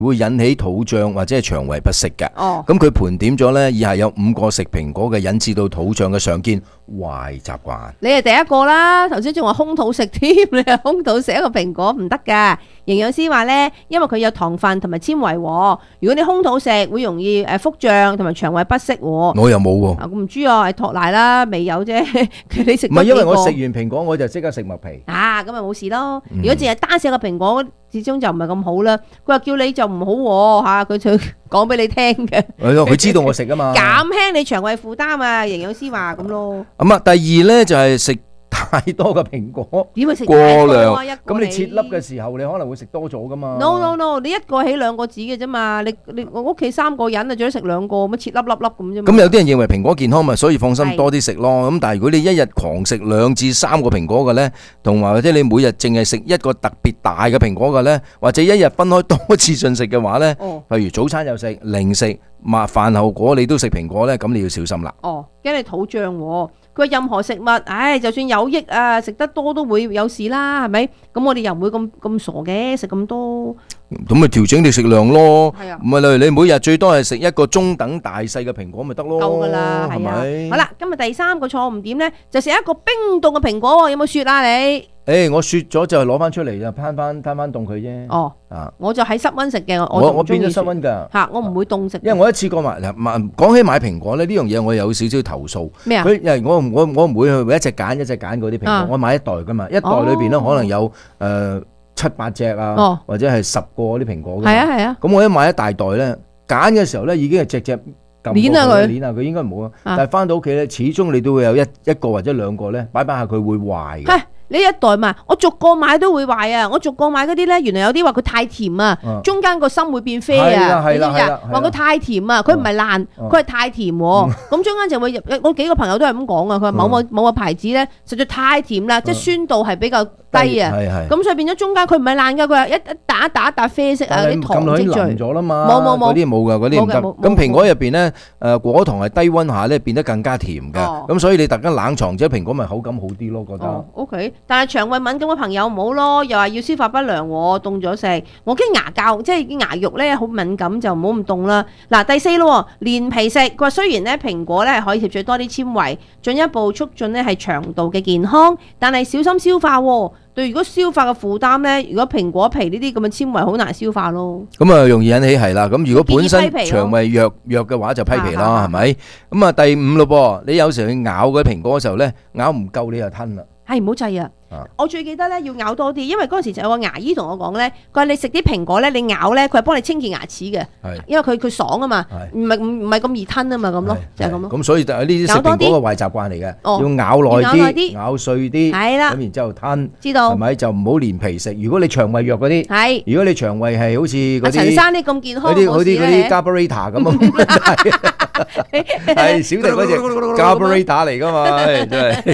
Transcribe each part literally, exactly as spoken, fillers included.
會引起肚脹或者係腸胃不適嘅。 哦， 咁佢盤點咗呢，以下有五個食蘋果嘅引致到肚脹嘅常見壞習慣。 你係第一個啦，頭先仲話空肚食添，你係空肚食一個蘋果唔得噶。營養師話呢，因為佢有糖分同埋纖維，如果你空肚食會容易誒腹脹同埋腸胃不適。 我又冇喎， 啊，我唔知啊，係托賴啦，未有啫。你食唔係因為我食完蘋果我就即刻食麥皮。 啊，咁咪冇事咯。如果淨係單食個蘋果，始終就唔係咁好啦。佢話叫你就唔好吓，佢就講俾你聽嘅。 係咯，佢知道我食啊嘛。 減輕你腸胃負擔啊，營養師話咁咯。 咁啊，第二咧就係食太多嘅蘋果， 點會食過太多量啊？一個咁你切粒嘅時候，你可能會食多咗噶嘛。 No no no，你一個起兩個止嘅啫嘛。你你我屋企三個人啊，最多食兩個，乜切粒粒粒咁啫嘛。 咁有啲人認為蘋果健康嘛，所以放心多啲食咯。咁但係如果你一日狂食兩至三個蘋果嘅咧，同埋或者你每日淨係食一個特別大嘅蘋果嘅咧，或者一日分開多次進食嘅話咧， 哦， 譬如早餐又食，零食、晚飯後果你都食蘋果咧，咁你要小心啦。 哦，驚你肚脹喎。佢話任何食物，唉，就算有益啊，食得多都會有事啦，係咪？咁我哋又唔會咁咁傻嘅，食咁多。 咁咪調整你食量咯。 係啊， 唔係例如你每日最多係食一個中等大細嘅蘋果咪得咯， 夠噶啦， 係係啊。 咪？ 好啦，今日第三個錯誤點咧，就食一個冰凍嘅蘋果喎，有冇雪啊你？ 誒，我雪咗就攞翻出嚟就攤翻攤翻凍佢啫。 哦， 啊， 我就喺室溫食嘅，我我我就唔中意變咗室溫㗎。 嚇，我唔會凍食。 因為我一次過買嗱買講起買蘋果咧，呢樣嘢我有少少投訴。 咩啊？ 佢因為我我我唔會去一隻揀一隻揀嗰啲蘋啊果，我買一袋㗎嘛，一袋裏邊咧哦可能有誒七八隻啊哦， 或者係十個嗰啲蘋果㗎嘛。 係啊係啊， 咁我一買一大袋咧，揀嘅時候咧已經係隻隻撳攣下佢攣下佢應該冇啊。 啊但係翻到屋企咧，始終你都會有一一個或者兩個咧，擺擺下佢會壞嘅。 係你一袋嘛，我逐個買都會壞啊！我逐個買嗰啲咧，原來有啲話佢太甜啊， 嗯中間個心會變啡係啦啊， 係你知唔知啊？ 啦係啦係啦話佢太甜啊，佢唔係爛， 嗯佢係太甜喎。咁中間就會入，我幾個朋友都係咁講啊。佢話某某某個牌子咧，實在太甜啦，即係酸度係比較低啊。 係係。 咁所以變咗中間佢唔係爛㗎，佢話一一打一打一打啡色啊， 但係啲糖撳落去積腍聚。 咗啦嘛， 冇冇冇嗰啲冇噶，嗰啲唔得。 冇嘅冇冇咁蘋果入邊咧，誒果糖係低溫下咧變得更加甜嘅， 哦咁所以你特登冷藏咗蘋果咪口感好啲咯，覺得。 哦，OK，但係腸胃敏感嘅朋友唔好咯，又話要消化不良喎，凍咗食。我驚牙膠，即係啲牙肉咧好敏感，就唔好咁凍啦。嗱，第四咯，連皮食。佢話雖然咧蘋果咧係可以攝取多啲纖維，進一步促進咧係腸道嘅健康，但係小心消化喎。對，如果消化嘅負擔咧，如果蘋果皮呢啲咁嘅纖維好難消化咯。 咁啊，容易引起係啦。咁如果本身建議批皮咯腸胃弱弱嘅話，就批皮啊啊啦， 啊係咪？咁啊，第五咯噃，你有時去咬嗰啲蘋果嘅時候咧，咬唔夠你就吞啦。 係唔好制啊！ 啊我最記得咧要咬多啲，因為嗰陣時就有個牙醫同我講咧，佢話你食啲蘋果咧，你咬咧，佢係幫你清潔牙齒嘅， 係因為佢佢爽啊嘛， 係唔係唔唔係咁易吞啊嘛，咁咯，就係咁咯。 咁所以就係呢啲食咬多啲蘋果嘅壞習慣嚟嘅， 哦要咬耐啲， 要咬耐啲咬碎啲， 係啦咁然之後吞， 知道係咪就唔好連皮食？如果你腸胃弱嗰啲， 係如果你腸胃係好似嗰阿陳啲。 生啲咁健康嗰啲嗰冇事啲嗰啲咧， carburetor 咁啊，係小弟嗰隻 carburetor 嚟噶嘛，唉真係。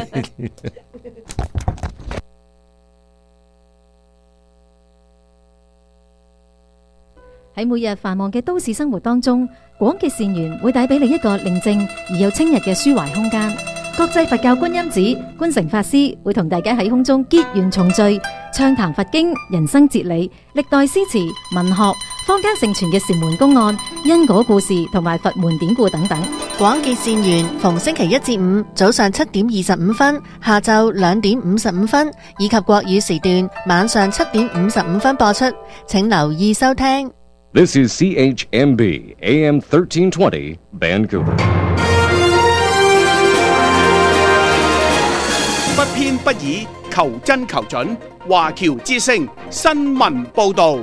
喺每日繁忙嘅都市生活當中，廣結善緣會帶俾你一個寧靜而又清日嘅抒懷空間。國際佛教觀音寺觀誠法師會同大家喺空中結緣重聚，暢談佛經、人生哲理、歷代詩詞、文學、坊間盛傳嘅禪門公案、因果故事同埋佛門典故等等。 廣結善緣逢星期一至五早上七點二十五分、下晝兩點五十五分，以及國語時段晚上七點五十五分播出，請留意收聽。 This is C H M B A M thirteen twenty Vancouver。 不偏不倚，求真求準。華僑之聲新聞報導。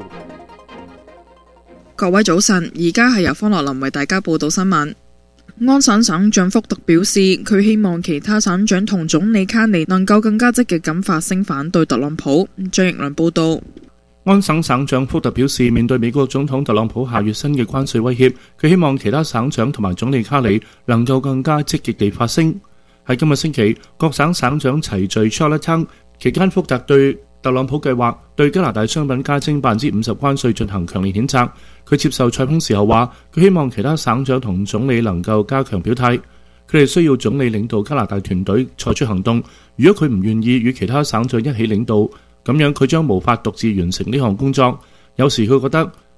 各位早晨，而家係由方樂林為大家報道新聞。安省省長福特表示，佢希望其他省長同總理卡尼能夠更加積極咁發聲反對特朗普。張奕倫報道。 安省省長福特表示，面對美國總統特朗普下月新嘅關稅威脅，佢希望其他省長同埋總理卡里能夠更加積極地發聲。喺今個星期，各省省長齊聚 Charlottetown 期間，福特對特朗普計劃對加拿大商品加徵百分之五十關稅進行強烈譴責。佢接受採訪時候話，佢希望其他省長同總理能夠加強表態，佢哋需要總理領導加拿大團隊採取行動。如果佢唔願意與其他省長一起領導，咁樣佢將無法獨自完成呢項工作。有時佢覺得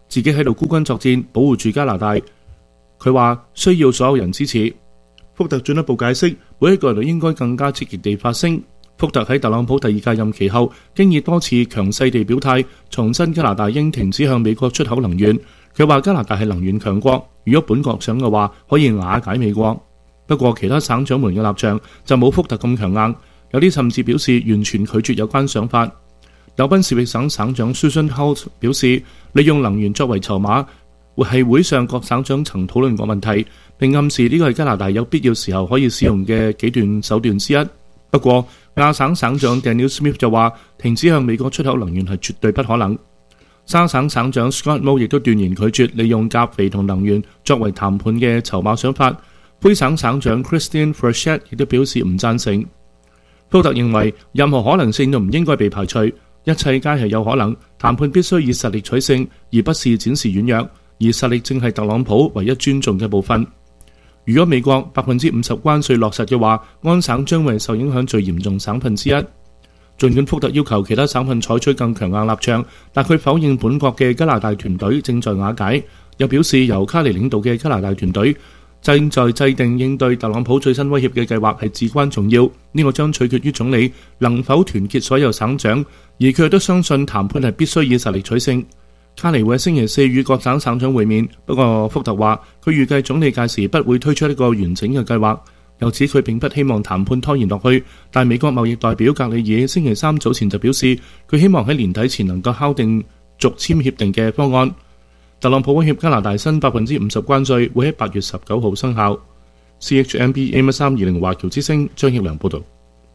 自己喺度孤軍作戰，保護住加拿大。佢話需要所有人支持。福特進一步解釋，每一個人都應該更加積極地發聲。福特喺特朗普第二屆任期後，經已多次強勢地表態，重申加拿大應停止向美國出口能源。佢話加拿大係能源強國，如果本國想嘅話，可以瓦解美國。不過其他省長們嘅立場就冇福特咁強硬，有啲甚至表示完全拒絕有關想法。紐賓士域省省長 Susan Holt 表示，利用能源作為籌碼，係會上各省長曾討論過問題，並暗示呢個係加拿大有必要時候可以使用嘅幾段手段之一。不過亞省省長 Daniel Smith 就話，停止向美國出口能源係絕對不可能。沙省省長 Scott Moe 亦都斷言拒絕利用減肥同能源作為談判嘅籌碼想法。魁省省長 Christine Frechette 亦都表示唔贊成。福特認為任何可能性都唔應該被排除，一切皆係有可能。談判必須以實力取勝，而不是展示軟弱。而實力正係特朗普唯一尊重嘅部分。如果美國百分之五十關稅落實嘅話，安省將會受影響最嚴重省份之一。儘管福特要求其他省份採取更強硬立場，但佢否認本國嘅加拿大團隊正在瓦解，又表示由卡尼領導嘅加拿大團隊正在制定應對特朗普最新威脅嘅計劃係至關重要。呢個將取決於總理能否團結所有省長，而佢亦都相信談判係必須以實力取勝。卡尼會喺星期四與各省省長會面，不過福特話佢預計總理屆時不會推出一個完整嘅計劃，由此佢並不希望談判拖延落去。但美國貿易代表格里爾星期三早前就表示，佢希望喺年底前能夠敲定續簽協定嘅方案。特朗普威脅加拿大新百分之五十關稅會喺八月十九號生效。C H M B A 三二零華僑之聲張益良報導。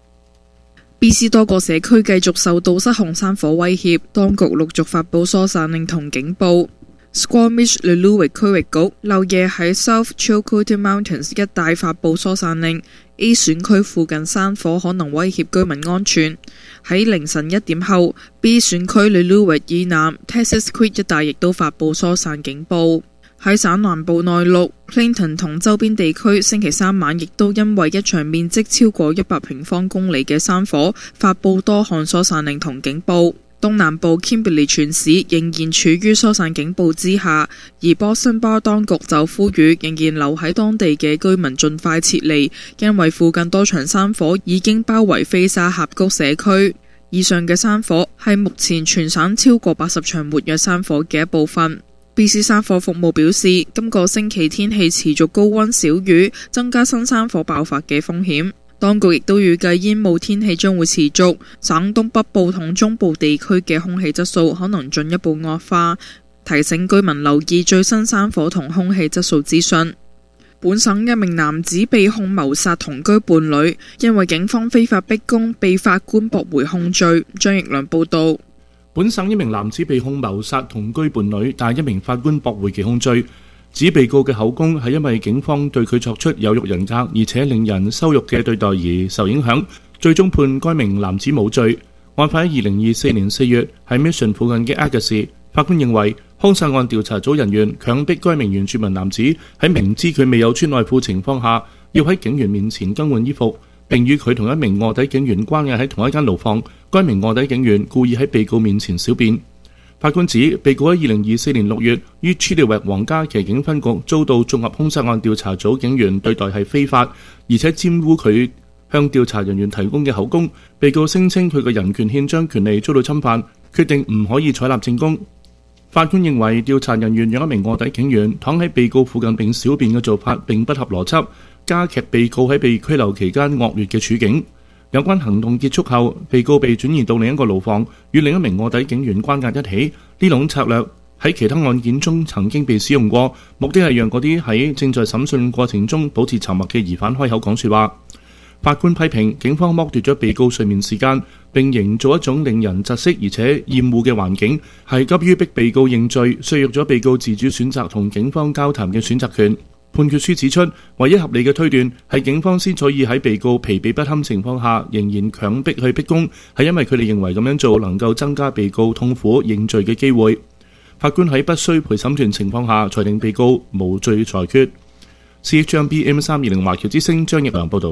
B C 多個社區繼續受到失控山火威脅，當局陸續發佈疏散令同警報。Squamish-Lillooet 區域局漏夜喺 South Chilcotin Mountains 一帶發佈疏散令 ，A 選區附近山火可能威脅居民安全。喺凌晨一點後 ，B 選區 Lillooet 以南 Texas Creek 一帶亦都發佈疏散警報。喺省南部內陸 Clinton 同周邊地區，星期三晚亦都因為一場面積超過一百平方公里嘅山火，發佈多項疏散令同警報。東南部 Kimberley 全市仍然處於疏散警報之下，而 Boston Bar 當局就呼籲仍然留喺當地嘅居民盡快撤離，因為附近多場山火已經包圍菲沙峽谷社區。以上嘅山火係目前全省超過八十場活躍山火嘅一部分。B C 山火服務表示，今個星期天氣持續高溫少雨，增加新山火爆發嘅風險。當局亦都預計煙霧天氣將會持續，省東北部同中部地區嘅空氣質素可能進一步惡化，提醒居民留意最新山火同空氣質素資訊。本省一名男子被控謀殺同居伴侶，因為警方非法逼供，被法官駁回控罪。張益良報導。 本省一名男子被控謀殺同居伴侶，但一名法官駁回其控罪，指被告嘅口供係因為警方對佢作出有辱人格而且令人羞辱嘅對待而受影響，最終判該名男子無罪。案發喺二零二四年四月喺 Mission 附近嘅 Agassiz，法官認為兇殺案調查組人員強迫該名原住民男子喺明知佢未有穿內褲情況下，要喺警員面前更換衣服，並與佢同一名臥底警員關押喺同一間牢房。該名臥底警員故意喺被告面前小便。法官指被告喺二零二四年六月於 Chilliwack 皇家騎警分局遭到綜合兇殺案調查組警員對待係非法，而且玷污佢向調查人員提供嘅口供。被告聲稱佢嘅人權憲章權利遭到侵犯，決定唔可以採納證供。法官認為調查人員讓一名臥底警員躺喺被告附近並小便嘅做法並不合邏輯，加劇被告喺被拘留期間惡劣嘅處境。有關行動結束後，被告被轉移到另一個牢房，與另一名臥底警員關押一起。呢種策略喺其他案件中曾經被使用過，目的係讓嗰啲喺正在審訊過程中保持沉默嘅疑犯開口講說話。法官批評警方剝奪咗被告睡眠時間，並營造一種令人窒息而且厭惡嘅環境，係急於逼被告認罪，削弱咗被告自主選擇同警方交談嘅選擇權。判決書指出，唯一合理嘅推斷係警方之所以喺被告疲憊不堪情況下仍然強迫去逼供，係因為佢哋認為咁樣做能夠增加被告痛苦認罪嘅機會。法官喺不需陪審團情況下裁定被告無罪裁決。C H M B A 三二零華僑之聲張益良報導。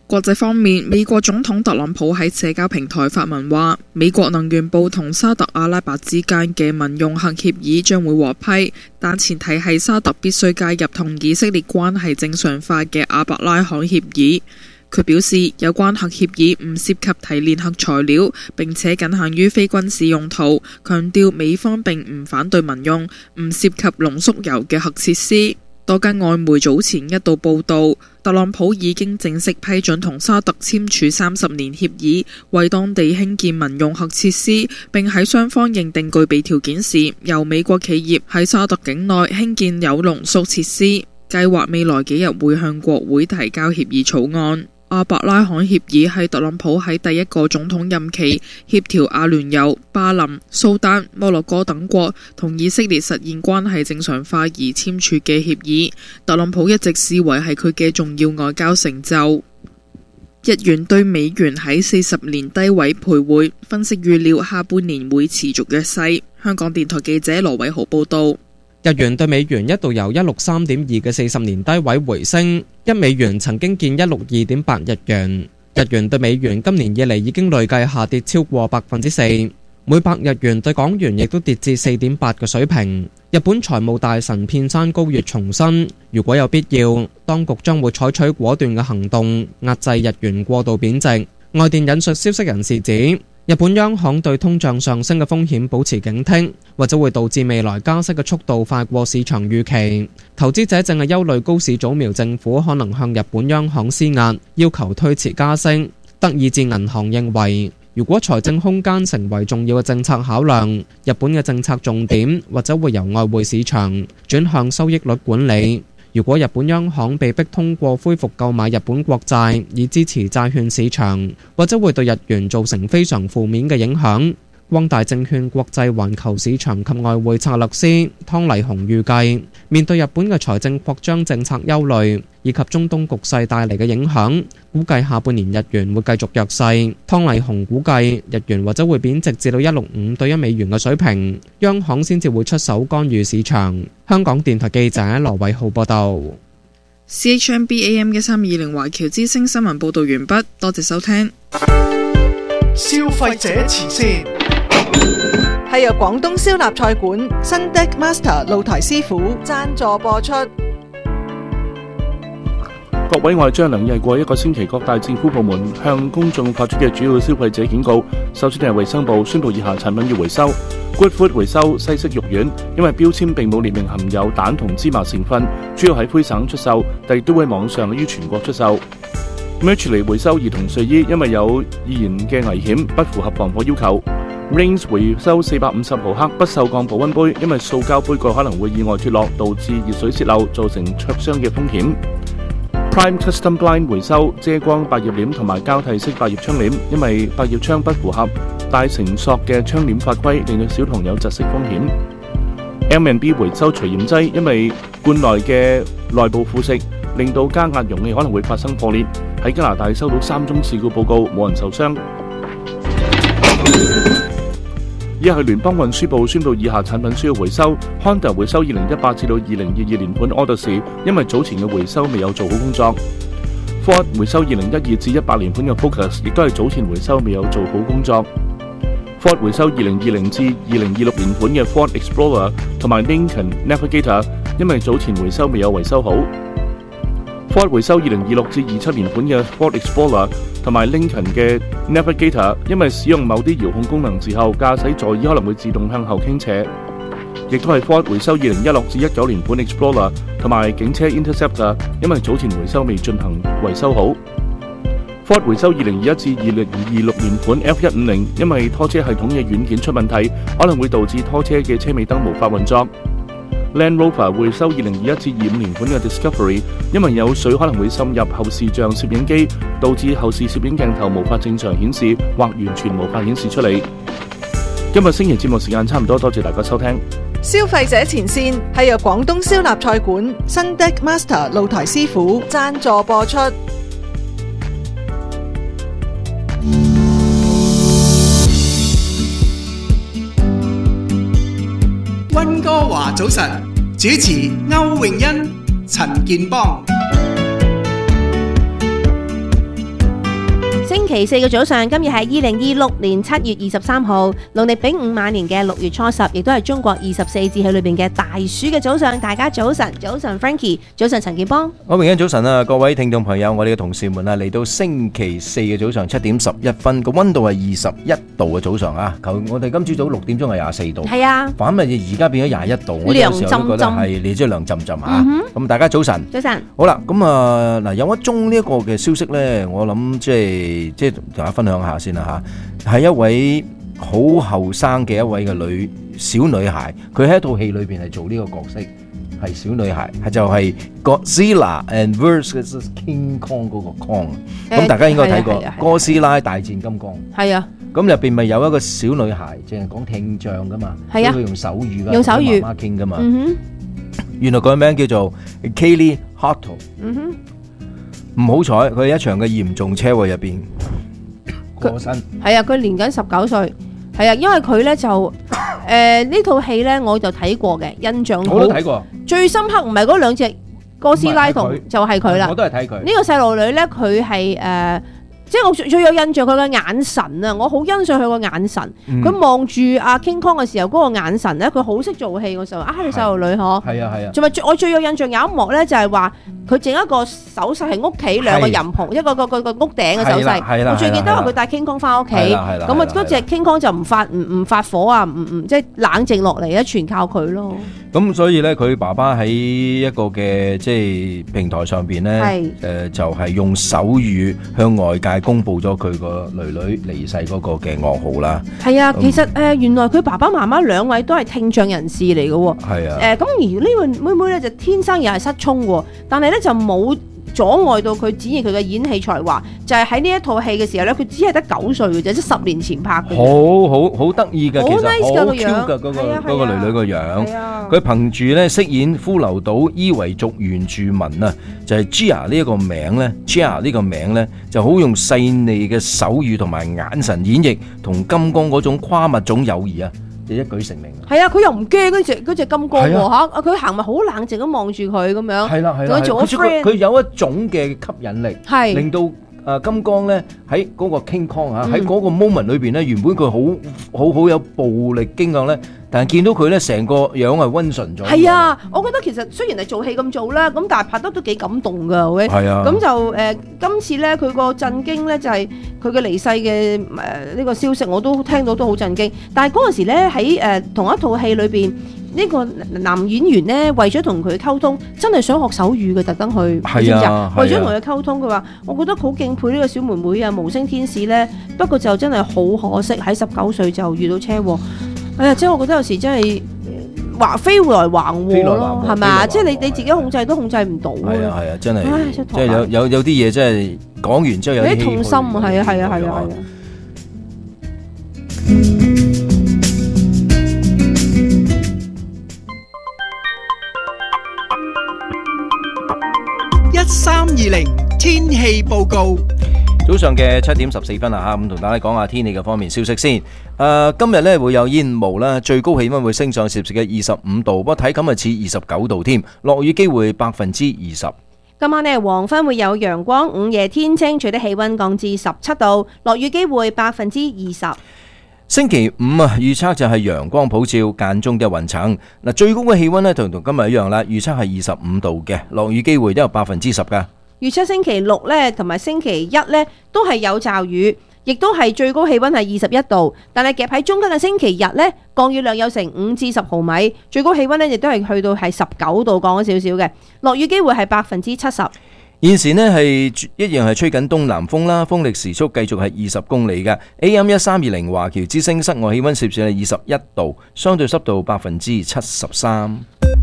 國際方面，美國總統特朗普喺社交平台發文話，美國能源部同沙特阿拉伯之間嘅民用核協議將會獲批，但前提係沙特必須加入同以色列關係正常化嘅阿伯拉罕協議。佢表示，有關核協議唔涉及提煉核材料，並且僅限於非軍事用途，強調美方並唔反對民用唔涉及濃縮鈾嘅核設施。多間外媒早前一度報道，特朗普已經正式批准同沙特簽署三十年協議，為當地興建民用核設施，並喺雙方認定具備條件時，由美國企業喺沙特境內興建有濃縮設施。計劃未來幾日會向國會提交協議草案。阿伯拉罕協議係特朗普喺第一個總統任期協調阿聯酋、巴林、蘇丹、摩洛哥等國同以色列實現關係正常化而簽署嘅協議。特朗普一直視為係佢嘅重要外交成就。日元對美元喺四十年低位徘徊，分析預料下半年會持續弱勢。香港電台記者羅偉豪報道。 日元對美元一度由一百六十三點二嘅四十年低位回升，一美元曾經見一百六十二點八日元。日元對美元今年以嚟已經累計下跌超過百分之四，每百日元對港元亦都跌至四點八嘅水平。日本財務大臣片山高月重申，如果有必要，當局將會採取果斷嘅行動，壓制日元過度貶值。外電引述消息人士指，日本央行對通脹上升嘅風險保持警惕，或者會導致未來加息嘅速度快過市場預期。投資者正係憂慮高市早苗政府可能向日本央行施壓，要求推遲加息。德意志銀行認為，如果財政空間成為重要嘅政策考量，日本嘅政策重點或者會由外匯市場轉向收益率管理。如果日本央行被迫通過恢復購買日本國債以支持債券市場，或者會對日元造成非常負面嘅影響。光大證券國際環球市場及外匯策略師湯麗紅預計，面對日本嘅財政擴張政策憂慮以及中東局勢帶嚟嘅影響，估計下半年日元會繼續弱勢。湯麗紅估計日元或者會貶值至到一百六十五對一美元嘅水平，央行先至會出手干預市場。香港電台記者羅偉浩報道。 C H M B A M 一三二零華僑之聲新聞報道完畢，多謝收聽。 消費者前線係由廣東燒臘菜館新 Deck Master 露台師傅贊助播出。 各位，我係張良，係過一個星期各大政府部門向公眾發出嘅主要消費者警告。首先係衛生部宣布以下產品要回收。Good Food 回收西式肉丸，因為標籤並冇列明含有蛋同芝麻成分，主要喺魁省出售，但亦都喺網上於全國出售。Mutually 回收兒童睡衣，因為有易燃嘅危險，不符合防火要求。Rings 回收四百五十毫克不鏽鋼保溫杯，因為塑膠杯蓋可能會意外脫落，導致熱水泄漏，造成灼傷嘅風險。Prime Custom Blind 回收遮光百葉簾同埋交替式百葉窗簾，因為百葉窗不符合帶繩索嘅窗簾法規，令到小童有窒息風險。M and B 回收除鹽劑，因為罐內嘅內部腐蝕，令到加壓容器可能會發生破裂。喺加拿大收到三宗事故報告，冇人受傷。以下係聯邦運輸部宣布以下產品需要回收。Honda 回收二零一八至到二零二二年款 Odyssey， 因為早前嘅回收未有做好工作。Ford 回收二零一二至一八年款嘅 Focus， 亦都係早前回收未有做好工作。Ford 回收二零二零至二零二六年款嘅 Ford Explorer 同埋 Lincoln Navigator， 因為早前回收未有維修好。Ford 回收二零二六至二七年款嘅 Ford Explorer 同埋 Lincoln 嘅 Navigator， 因為使用某啲遙控功能之後，駕駛座椅可能會自動向後傾斜。亦都係 Ford 回收二零一六至一九年款 Explorer 同埋警車 Interceptor， 因為早前回收未進行維修好。Ford 回收二零二一至二零二六年款 F 一五零， 因為拖車系統嘅軟件出問題，可能會導致拖車嘅車尾燈無法運作。Land Rover 回收二零二一至二五年款嘅 Discovery， 因為有水可能會滲入後視像攝影機，導致後視攝影鏡頭無法正常顯示或完全無法顯示出嚟。今日星期節目時間差唔多，多謝大家收聽。 消費者前線係由廣東燒臘菜館新 Deck Master 露台師傅贊助播出。 溫哥華早晨，主持歐詠欣、陳健邦。 星期四嘅早上，今日係二零二六年七月二十三號，農曆丙午晚年嘅六月初十，亦都係中國二十四節氣裏邊嘅大暑嘅早上。大家早晨，早晨 Frankie， 早晨陳建邦。 好，明天早晨啊，各位聽眾朋友，我哋嘅同事們啊，嚟到星期四嘅早上七點十一分，個溫度係二十一度嘅早上啊。求我哋今朝早六點鐘係廿四度， 係啊， 反而而家變咗廿一度，我有時候都覺得係你即係涼浸浸啊。咁大家早晨， 早晨。 好啦，咁啊嗱，有一宗呢一個嘅消息咧，我諗即係即係同大家分享下先啦吓，係一位好後生嘅一位嘅女小女孩，佢喺一套戲裏邊係做呢個角色，係小女孩，係就係 Godzilla and versus King Kong 嗰個 Kong，咁大家應該睇過哥斯拉大戰金剛， 係啊， 咁入邊咪有一個小女孩，淨係講聽障噶嘛， 係啊， 佢用手語噶， 用手語媽媽傾噶嘛， 嗯哼， 原來佢嘅名叫做 Kaylee Hartle， 嗯哼。 唔好彩，佢喺一場嘅嚴重車禍入邊過身。 係啊，佢年僅十九歲。係啊，因為佢咧就誒呢套戲咧，我就睇過嘅，印象好。 我都睇過。最深刻唔係嗰兩隻哥斯拉同，就係佢啦。 我都係睇佢。呢個細路女咧，佢係誒。即係我最最有印象佢嘅眼神啊！我好欣賞佢個眼神。佢望住阿 King Kong 嘅時候，嗰、那個眼神咧，佢好識做戲嘅時候。啊，你細路女嗬？係啊係啊。仲埋我最有印象有一幕咧，就係話佢整一個手勢係屋企兩個人棚，一個個個個屋頂嘅手勢。我最記得係佢帶 King Kong 翻屋企，咁啊嗰隻 King Kong 就唔發唔唔發火啊，唔唔即係冷靜落嚟咧，全靠佢咯。咁所以咧，佢爸爸喺一個嘅即係平台上邊咧，誒、呃、就係、是、用手語向外界公佈咗佢個女女離世嗰個嘅噩耗啦。係啊，其實誒、呃、原來佢爸爸媽媽兩位都係聽障人士嚟嘅喎。係啊。誒、呃、咁而呢個妹妹咧就天生又係失聰喎，但係咧就冇阻礙到佢展現佢嘅演戲才華，就係喺呢一套戲嘅時候咧，佢只係得九歲嘅啫，即係十年前拍嘅。好好好得意嘅，其實好 Q 嘅嗰個嗰個女女個樣。佢憑住咧飾演骷髏島伊維族原住民啊，就係 Jia 呢一個名咧 ，Jia 呢個名咧就好用細膩嘅手語同埋眼神演繹，同金剛嗰種跨物種友誼啊，就一舉成名。係啊，佢又唔驚嗰隻嗰隻金剛喎嚇，佢行咪好冷靜咁望住佢咁樣。係啦係啦，佢佢有一種嘅吸引力，係令到。誒金剛咧喺嗰個 King Kong 啊，喺嗰個 moment 裏邊咧，原本佢好好好有暴力傾向咧，但係見到佢咧成個樣係溫順咗。係啊，我覺得其實雖然係做戲咁做啦，咁但係拍得都幾感動㗎，會。係啊。咁就誒、呃、今次咧，佢個震驚咧就係佢嘅離世嘅誒呢個消息，我都聽到都好震驚。但係嗰陣時咧喺誒同一套戲裏邊。呢個男演員咧，為咗同佢溝通，真係想學手語嘅，特登去，知唔知啊？為咗同佢溝通，佢話：我覺得好敬佩呢個小妹妹啊，無聲天使咧。不過就真係好可惜，喺十九歲就遇到車禍。哎呀，即係我覺得有時真係橫飛來橫禍咯，係咪啊？即係你你自己控制都控制唔到。係啊係啊，真係，即係有有有啲嘢真係講完之後有啲痛心啊！係啊係啊係啊係啊！ 一三二零天氣報告， 早上嘅七點十四分啦吓，咁同大家講下天氣嘅方面消息先。誒、呃，今日咧會有煙霧啦，最高氣溫會升上攝氏嘅二十五度，不過體感係似二十九度添，落雨機會百分之二十。 今晚呢，黃昏會有陽光，午夜天清，最低氣溫降至十七度，落雨機會百分之二十。 星期五啊，預測就係陽光普照，間中嘅雲層。嗱，最高嘅氣溫呢，同同今日一樣啦，預測係二十五度嘅，落雨機會都有百分之十噶。 預測星期六呢，同埋星期一呢，都係有驟雨，亦都係最高氣溫係二十一度，但係夾喺中間嘅星期日呢，降雨量有成五至十毫米，最高氣溫呢，亦都係去到係十九度，降咗少少嘅，落雨機會係百分之七十。 現時呢係一樣係吹緊東南風啦，風力時速繼續係二十公里嘅。A M 一三二零華僑之聲室外氣溫攝氏係二十一度，相對濕度百分之七十三。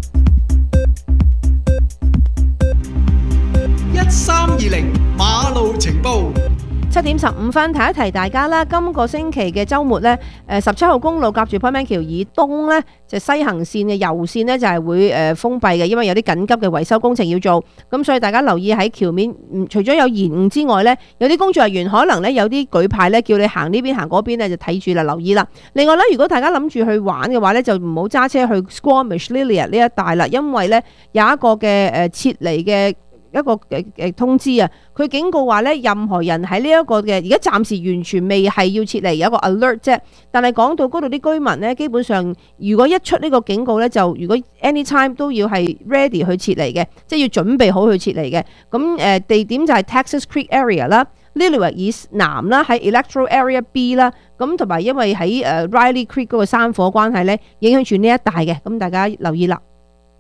一三二零馬路情報。 七點十五分，提一提大家啦。今個星期嘅週末呢，誒十七號公路夾住 Point Man 橋以東呢，就西行線嘅右線呢，就係會誒封閉嘅，因為有啲緊急嘅維修工程要做。咁所以大家留意喺橋面，除咗有延誤之外呢，有啲工作人員可能呢，有啲舉牌呢，叫你行呢邊行嗰邊呢，就睇住啦，留意啦。另外呢，如果大家諗住去玩嘅話呢，就唔好揸車去 Squamish Lillooet 呢一帶啦，因為呢，有一個嘅誒撤離嘅一個誒誒通知啊，佢警告話咧，任何人喺呢一個嘅而家暫時完全未係要撤離，有一個 alert 啫。但係講到嗰度啲居民咧，基本上如果一出呢個警告咧，就如果 anytime 都要係 ready 去撤離嘅，即係要準備好去撤離嘅。咁誒地點就係 Texas Creek area 啦。Lillooet 以南啦，喺 Electoral Area B 啦，咁同埋因為喺誒 Riley Creek 嗰個山火關係咧，影響住呢一帶嘅，咁大家留意啦。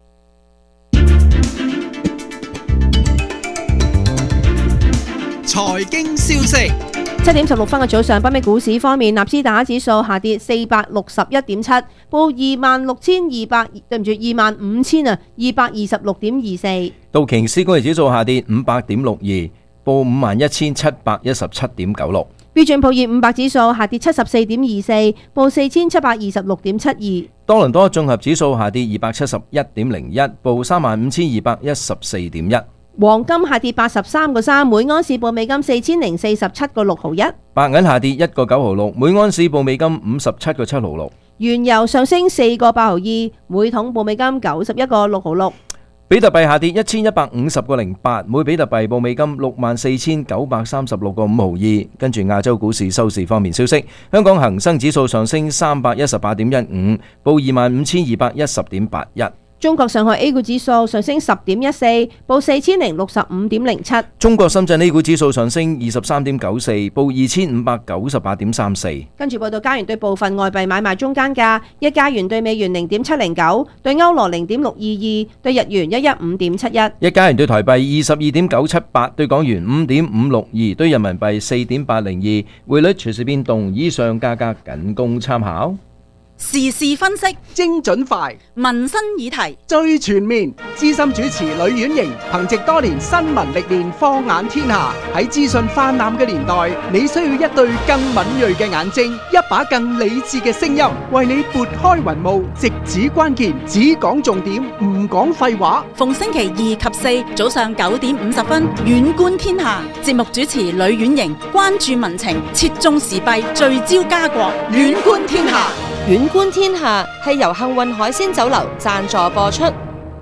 財經消息， 七點十六分嘅早上，北美股市方面，納斯達克指數下跌四百六十一點七，報二萬六千二百，對唔住，二萬五千啊，二百二十六點二四。 道瓊斯工業指數下跌五百點六二，報五萬一千七百一十七點九六。 標準普爾五百指數下跌七十四點二四，報四千七百二十六點七二。 多倫多綜合指數下跌二百七十一點零一，報三萬五千二百一十四點一。 黃金下跌八十三個三，每安士報美金四千零四十七個六毫一。 白銀下跌一個九毫六，每安士報美金五十七個七毫六。 原油上升四個八毫二，每桶報美金九十一個六毫六。 比特幣下跌一千一百五十個零八，每比特幣報美金六萬四千九百三十六個五毫二。跟住亞洲股市收市方面消息，香港恒生指數上升三百一十八點一五，報二萬五千二百一十點八一。 中國上海 A 股指數上升十點一四，報四千零六十五點零七。 中國深圳 A 股指數上升二十三點九四，報二千五百九十八點三四。 跟住報道加元對部分外幣買賣中間價：一加元對美元零點七零九，對歐羅零點六二二，對日元一一五點七一。 一加元對台幣二十二點九七八，對港元五點五六二，對人民幣四點八零二。匯率隨時變動，以上價格僅供參考。 時事分析， 精準快， 民生議題最全面。資深主持呂婉瑩憑藉多年新聞歷練，放眼天下。喺資訊泛濫嘅年代，你需要一對更敏銳嘅眼睛，一把更理智嘅聲音，為你撥開雲霧，直指關鍵，只講重點，唔講廢話。 逢星期二及四早上九點五十分，遠觀天下。節目主持呂婉瑩關注民情，切中時弊，聚焦家國，遠觀天下。 遠觀天下係由幸運海鮮酒樓贊助播出。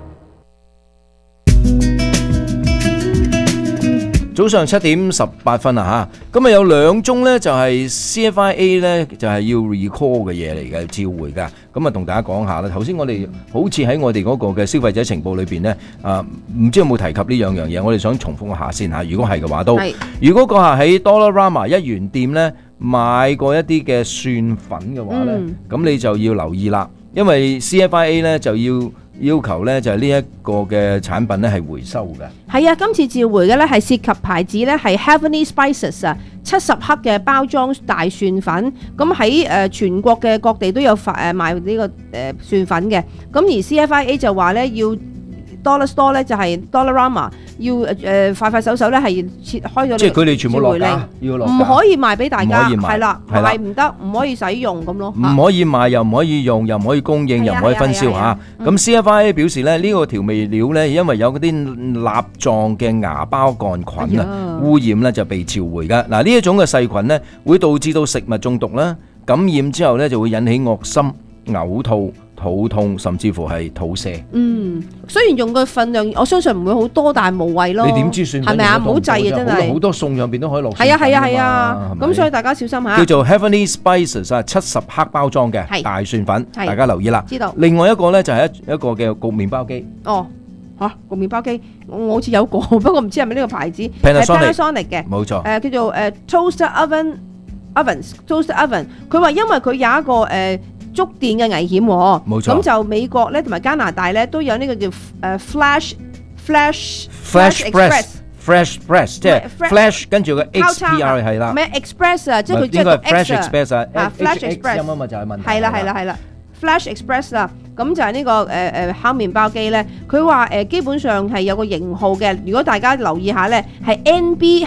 早上七點十八分啊嚇，咁啊有兩宗呢，就係 C F I A 呢，就係要 recall 嘅嘢嚟嘅，召回㗎。咁啊同大家講下啦。頭先我哋好似喺我哋嗰個嘅消費者情報裏邊呢，啊唔知有冇提及呢兩樣嘢？我哋想重複一下先嚇。如果係嘅話都，如果個客喺 Dollarama 一元店呢買過一啲嘅蒜粉嘅話呢，咁、嗯、你就要留意啦，因為 C F I A 呢就要要求呢就係呢一個嘅產品呢係回收嘅。 係啊，今次召回嘅呢係涉及牌子呢係 Heavenly Spices 啊，七十克嘅包裝大蒜粉，咁喺誒全國嘅各地都有發誒賣呢個誒蒜粉嘅，咁而 C F I A 就話呢要。Dollar Store 咧就係 Dollarama 要誒、呃、快快手手咧係切開咗， 即係佢哋全部落架，要落架， 唔可以賣俾大家，係啦， 賣唔得，唔可以使用咁咯， 唔可以賣又唔可以用，又唔可以供應，又唔可以分銷嚇。咁 C F I A 表示咧，呢個調味料咧，因為有嗰啲蠟狀嘅芽孢桿菌啊污染咧，就被召回㗎。嗱，呢一種嘅細菌咧，會導致到食物中毒啦，感染之後咧就會引起惡心、嘔吐、肚痛，甚至乎係肚瀉。嗯，雖然用嘅份量，我相信唔會好多，但係無謂咯。你點知蒜粉係咪啊？唔好滯啊！真係好多餸入邊都可以落。係啊係啊係啊！咁所以大家小心下。叫做 Heavenly Spices 啊，七十克包裝嘅大蒜粉，大家留意啦。知道。另外一個咧就係一一個嘅焗麵包機。哦，嚇焗麵包機，我好似有個，不過唔知係咪呢個牌子。Panasonic 嘅，冇錯。誒叫做誒 Toaster Oven Ovens Toaster Oven， 佢話因為佢有一個誒。觸電嘅危險，冇錯。咁就美國咧同埋加拿大咧都有呢個叫誒 Flash Flash Flash Express Flash Express 即係 Flash 跟住個 X P R 係啦。咩 Express 啊？即係佢即係個 Flash Express 啊 ，Flash Express 音啊嘛就係問題。係啦係啦係啦 ，Flash Express 啦，咁就係呢個誒誒烤麵包機咧。佢話誒基本上係有個型號嘅，如果大家留意下咧，係 N B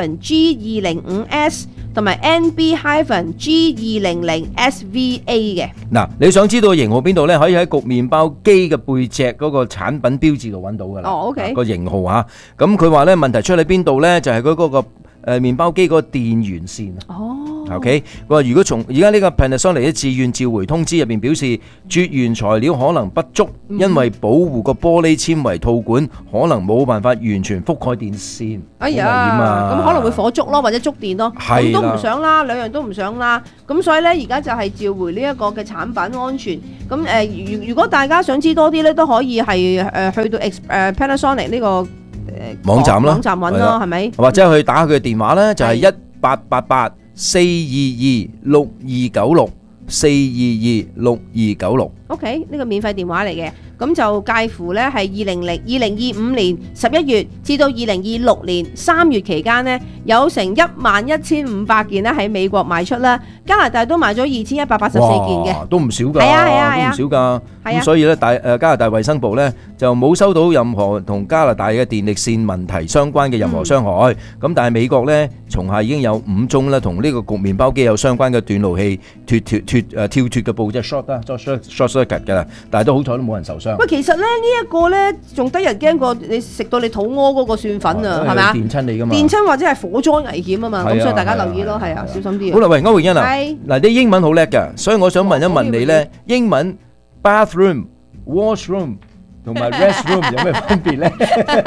G 二零五 S。同埋 N B G 二零零 S V A 嘅。嗱，你想知道型號邊度咧？可以喺焗麵包機嘅背脊嗰個產品標誌度揾到噶啦。哦 ，OK。個型號啊，咁佢話咧問題出喺邊度咧？就係佢嗰個誒麵包機嗰個電源線。哦。 OK， 佢話如果從而家呢個 Panasonic 嘅自願召回通知入邊表示，絕緣材料可能不足，因為保護個玻璃纖維套管可能冇辦法完全覆蓋電線。 哎呀， 好危險啊咁可能會火燭咯，或者觸電咯，咁係啦都唔想啦，兩樣都唔想啦。咁所以咧，而家就係召回呢一個嘅產品安全。咁誒，如如果大家想知多啲咧，都可以係誒去到 ex 誒 Panasonic 呢個誒網站啦， 網站揾咯，係咪？ 或者去打佢嘅電話咧，就係一八八八四二二六二九六四二二六二九六。 OK， 呢個免費電話嚟嘅，咁就介乎咧係二零零二零二五年十一月至到二零二六年三月期間呢，有成一萬一千五百件咧喺美國賣出啦，加拿大都賣咗二千一百八十四件嘅， 都唔少㗎， 係啊係啊係啊都唔少㗎。 係啊咁所以咧，大誒加拿大衛生部咧就冇收到任何同加拿大嘅電力線問題相關嘅任何傷害。咁但係美國咧，從下已經有五宗咧同呢個焗麵包機有相關嘅斷路器脱脱脱誒跳脱嘅部即係 short 啦，short short circuit 㗎啦。但係都好彩都冇人受傷。 喂，其實咧呢一個咧仲得人驚過你食到你肚屙嗰個蒜粉啊，係咪啊？ 電親你㗎嘛？ 電親或者係火災危險啊嘛， 係啊咁所以大家留意咯，係啊，小心啲啊。 好啦，喂，歐榮欣啊， 係嗱，你英文好叻㗎，所以我想問一問你咧，英文 bathroom、washroom 同埋 restroom 有咩分別咧？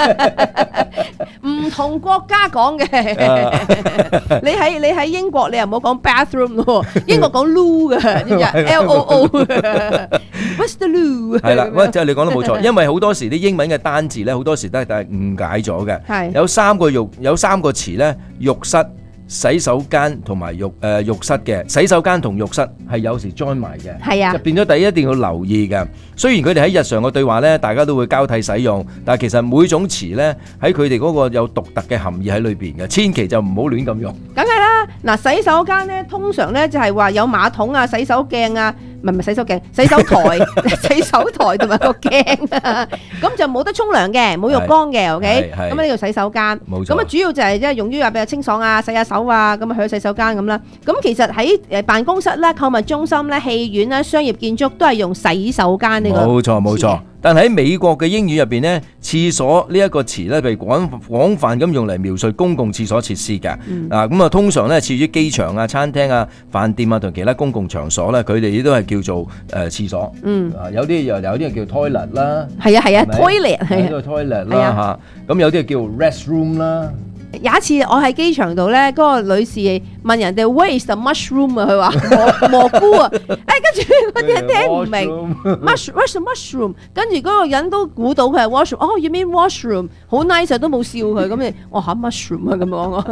唔同國家講嘅，你喺你喺英國你又唔好講 bathroom 咯，英國講 loo 嘅，知唔知啊 ？L O O，What's the loo？ 係啦，喂，即係你講得冇錯，因為好多時啲英文嘅單字咧，好多時都係係誤解咗嘅。 係有三個浴有三個詞咧，浴室、洗手間同埋浴誒浴室嘅，洗手間同浴室係有時 join 埋嘅， 係啊就變咗第一一定要留意嘅。雖然佢哋喺日常嘅對話咧，大家都會交替使用，但係其實每種詞咧喺佢哋嗰個有獨特嘅含義喺裏邊嘅，千祈就唔好亂咁用。 梗係啦，嗱洗手間咧，通常咧就係話有馬桶啊、洗手鏡啊，唔係唔係洗手鏡、洗手台、洗手台同埋個鏡啊，咁就冇得沖涼嘅，冇浴缸嘅，OK， 係係咁呢個洗手間， 冇錯咁啊主要就係即係用於話比較清爽啊、洗下手啊，咁啊去洗手間咁啦。咁其實喺誒辦公室啦、購物中心咧、戲院啦、商業建築都係用洗手間呢個。 冇錯冇錯，但喺美國嘅英語入邊呢，廁所呢一個詞咧被廣廣泛咁用嚟描述公共廁所設施嘅。 嗯啊咁啊，通常咧，至於機場啊、餐廳啊、飯店啊同其他公共場所咧，佢哋都係叫做誒廁所。 嗯， 啊有啲又有啲叫 toilet 啦。 係啊係啊係咪 ，toilet 係啊有啲叫 toilet 係啊啦嚇，咁有啲叫 restroom 啦。 有一次我喺機場度咧，嗰、個女士問人哋 Where is the mushroom 啊？佢話蘑蘑菇啊，誒跟住嗰啲人聽唔明 mush where's the mushroom？ 跟住嗰個人都估到佢係 washroom，哦 you mean washroom， 好 nice 啊，都冇笑佢咁你，我嚇 mushroom 啊咁講我。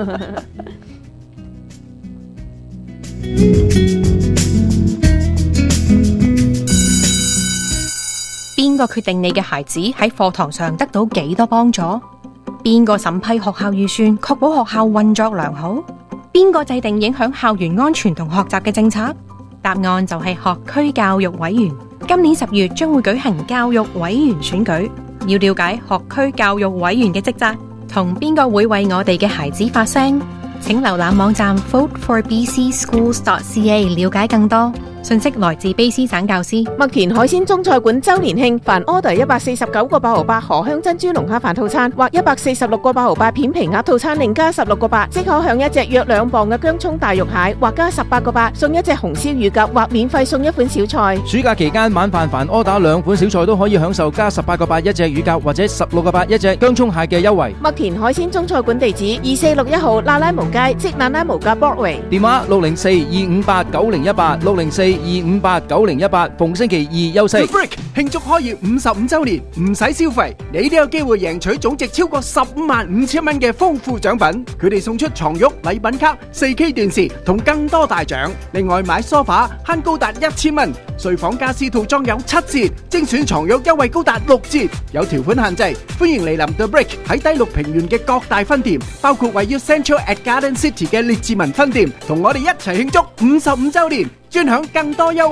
邊個決定你嘅孩子喺課堂上得到幾多幫助？邊個審批學校預算，確保學校運作良好？邊個制定影響校園安全同學習嘅政策？答案就係學區教育委員。今年十月將會舉行教育委員選舉，要了解學區教育委員嘅職責，同邊個會為我哋嘅孩子發聲？請瀏覽網站 vote for b c schools dot c a 了解更多。信息來自卑詩省教師。 麥田海鮮中菜館周年慶，凡 order 一百四十九個八毫八河香珍珠龍蝦飯套餐，或一百四十六個八毫八片皮鴨套餐，另加十六個八，即可享一隻約兩磅嘅薑葱大肉蟹，或加十八個八送一隻紅燒乳鴿，或免費送一款小菜。 暑假期間晚飯凡 order 兩款小菜都可以享受加十八個八一隻乳鴿或者十六個八一隻薑葱蟹嘅優惠。 麥田海鮮中菜館地址二四六一號那拉無街，即那拉無街 Broadway。 電話六零四二五八九零一八六零四二五八九零一八，逢星期二休息。 The Brick 慶祝開業五十五週年，唔使消費，你都有機會贏取總值超過十五萬五千蚊嘅豐富獎品。佢哋送出床褥、禮品卡、四 K 電視同更多大獎。另外買梳化慳高達一千蚊，睡房家私套裝有七折，精選床褥優惠高達六折。有條款限制，歡迎嚟臨 The Brick 喺低綠平原嘅各大分店，包括位於 Central at Garden City 嘅列治文分店，同我哋一齊慶祝五十五週年，專享更多優惠。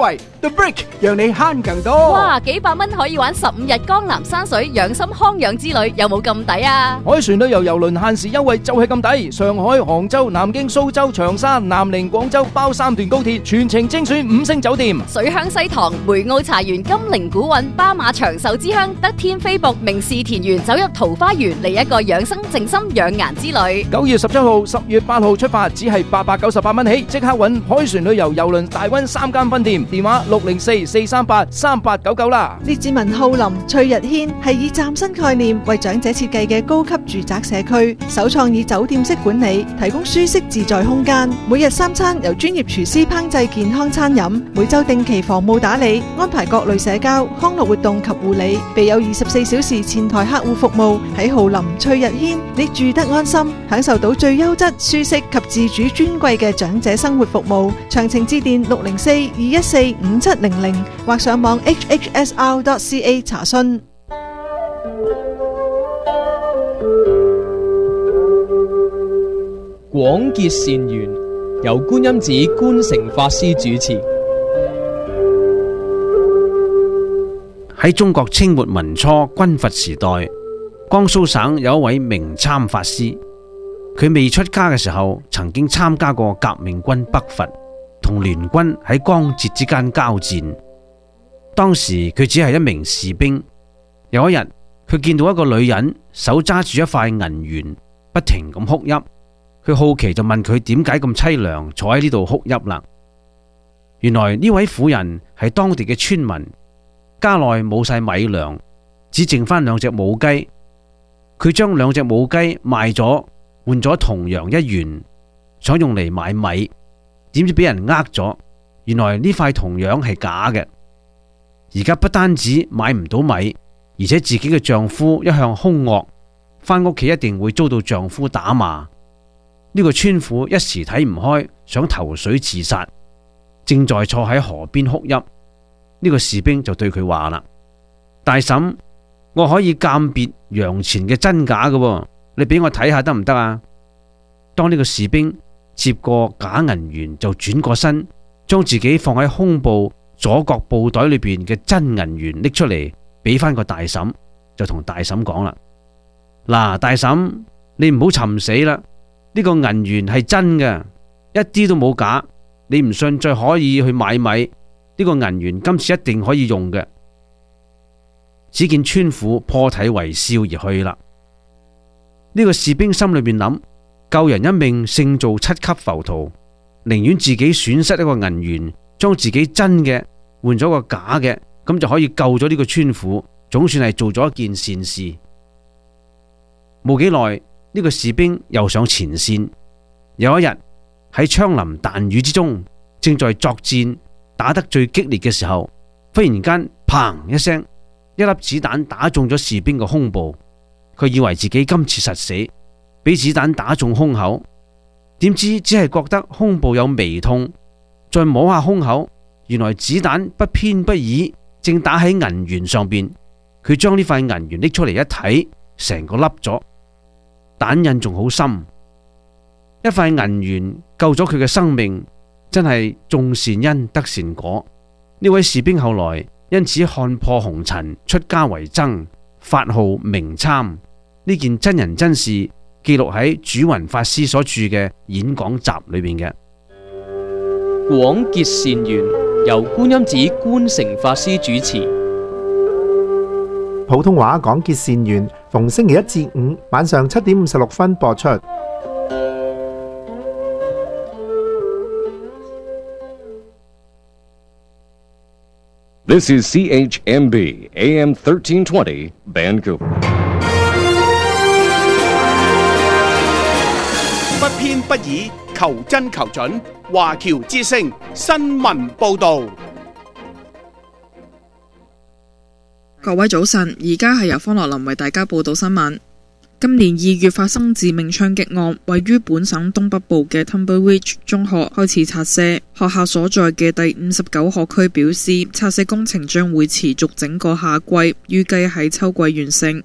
The Brick 讓你慳更多。 哇，幾百蚊可以玩十五日江南山水養心康養之旅，有冇咁抵啊？ 海船旅遊郵輪限時優惠就係咁抵，上海、杭州、南京、蘇州、長沙、南寧、廣州包三段高鐵，全程精選五星酒店。 水鄉西塘、梅澳茶園、金陵古韻、巴馬長壽之鄉、德天飛瀑、名士田園，走入桃花源嚟一個養生靜心養顏之旅。 九月十七號、十月八號出發，只係八百九十八蚊起，即刻揾海船旅遊郵輪大灣三間分店，電話六零四四三八三八九九啦。 列治文浩林翠日軒係以嶄新概念為長者設計嘅高級住宅社區，首創以酒店式管理，提供舒適自在空間。每日三餐由專業廚師烹製健康餐飲，每週定期房務打理，安排各類社交、康樂活動及護理，備有二十四小時前台客戶服務。喺浩林翠日軒，你住得安心，享受到最優質、舒適及自主尊貴嘅長者生活服務。詳情致電六零四二一四五七零零或上網 h h s r dot c a 查詢。 廣結善緣，由觀音寺觀誠法師主持。 喺中國清末民初軍閥時代，江蘇省有一位明參法師，佢未出家嘅時候，曾經參加過革命軍北伐，同聯軍喺江浙之間交戰。當時佢只係一名士兵。有一日，佢見到一個女人手揸住一塊銀元，不停咁哭泣。佢好奇就問佢點解咁淒涼，坐喺呢度哭泣啦。原來呢位婦人係當地嘅村民，家內冇晒米糧，只剩翻兩隻母雞。佢將兩隻母雞賣咗，換咗銅洋一元，想用嚟買米，點知俾人呃咗。原來呢塊銅洋係假嘅。而家不單止買唔到米，而且自己嘅丈夫一向兇惡，翻屋企一定會遭到丈夫打罵。呢個村婦一時睇唔開，想投水自殺，正在坐喺河邊哭泣。呢個士兵就對佢話啦：大嬸，我可以鑑別洋錢嘅真假嘅，你俾我睇下得唔得啊？當呢個士兵接過假銀元，就轉過身，將自己放喺胸部左角布袋裏邊嘅真銀元拎出嚟，俾翻個大嬸，就同大嬸講啦：嗱，大嬸，你唔好尋死啦！呢個銀元係真嘅，一啲都冇假。你唔信，再可以去買米。呢個銀元今次一定可以用嘅。只見村婦破涕為笑而去啦。呢個士兵心裏面諗：救人一命勝造七級浮屠，寧願自己損失一個銀元，將自己真嘅換咗個假嘅，咁就可以救咗呢個村婦，總算係做咗一件善事。冇幾耐，呢個士兵又上前線。有一日喺槍林彈雨之中，正在作戰打得最激烈嘅時候，忽然間砰一聲，一粒子彈打中咗士兵嘅胸部。佢以為自己今次實死，俾子彈打中胸口，點知只係覺得胸部有微痛，再摸下胸口，原來子彈不偏不倚，正打喺銀元上邊。佢將呢塊銀元拎出嚟一睇，成個凹咗，彈印仲好深。一塊銀元救咗佢嘅生命，真係種善因得善果。呢位士兵後來因此看破紅塵，出家為僧，法號明參。呢件真人真事記錄喺主雲法師所著嘅演講集裏邊嘅。 廣結善緣，由觀音寺觀誠法師主持。 普通話廣結善緣，逢星期一至五晚上七點五十六分播出。 This is C H M B A M thirteen twenty Vancouver。 不偏不倚，求真求準，華僑之聲新聞報導。 各位早晨，而家係由方樂林為大家報道新聞。今年二月發生致命槍擊案，位於本省東北部嘅 Tumbleridge 中學開始拆卸。學校所在嘅第五十九學區表示，拆卸工程將會持續整個夏季，預計喺秋季完成。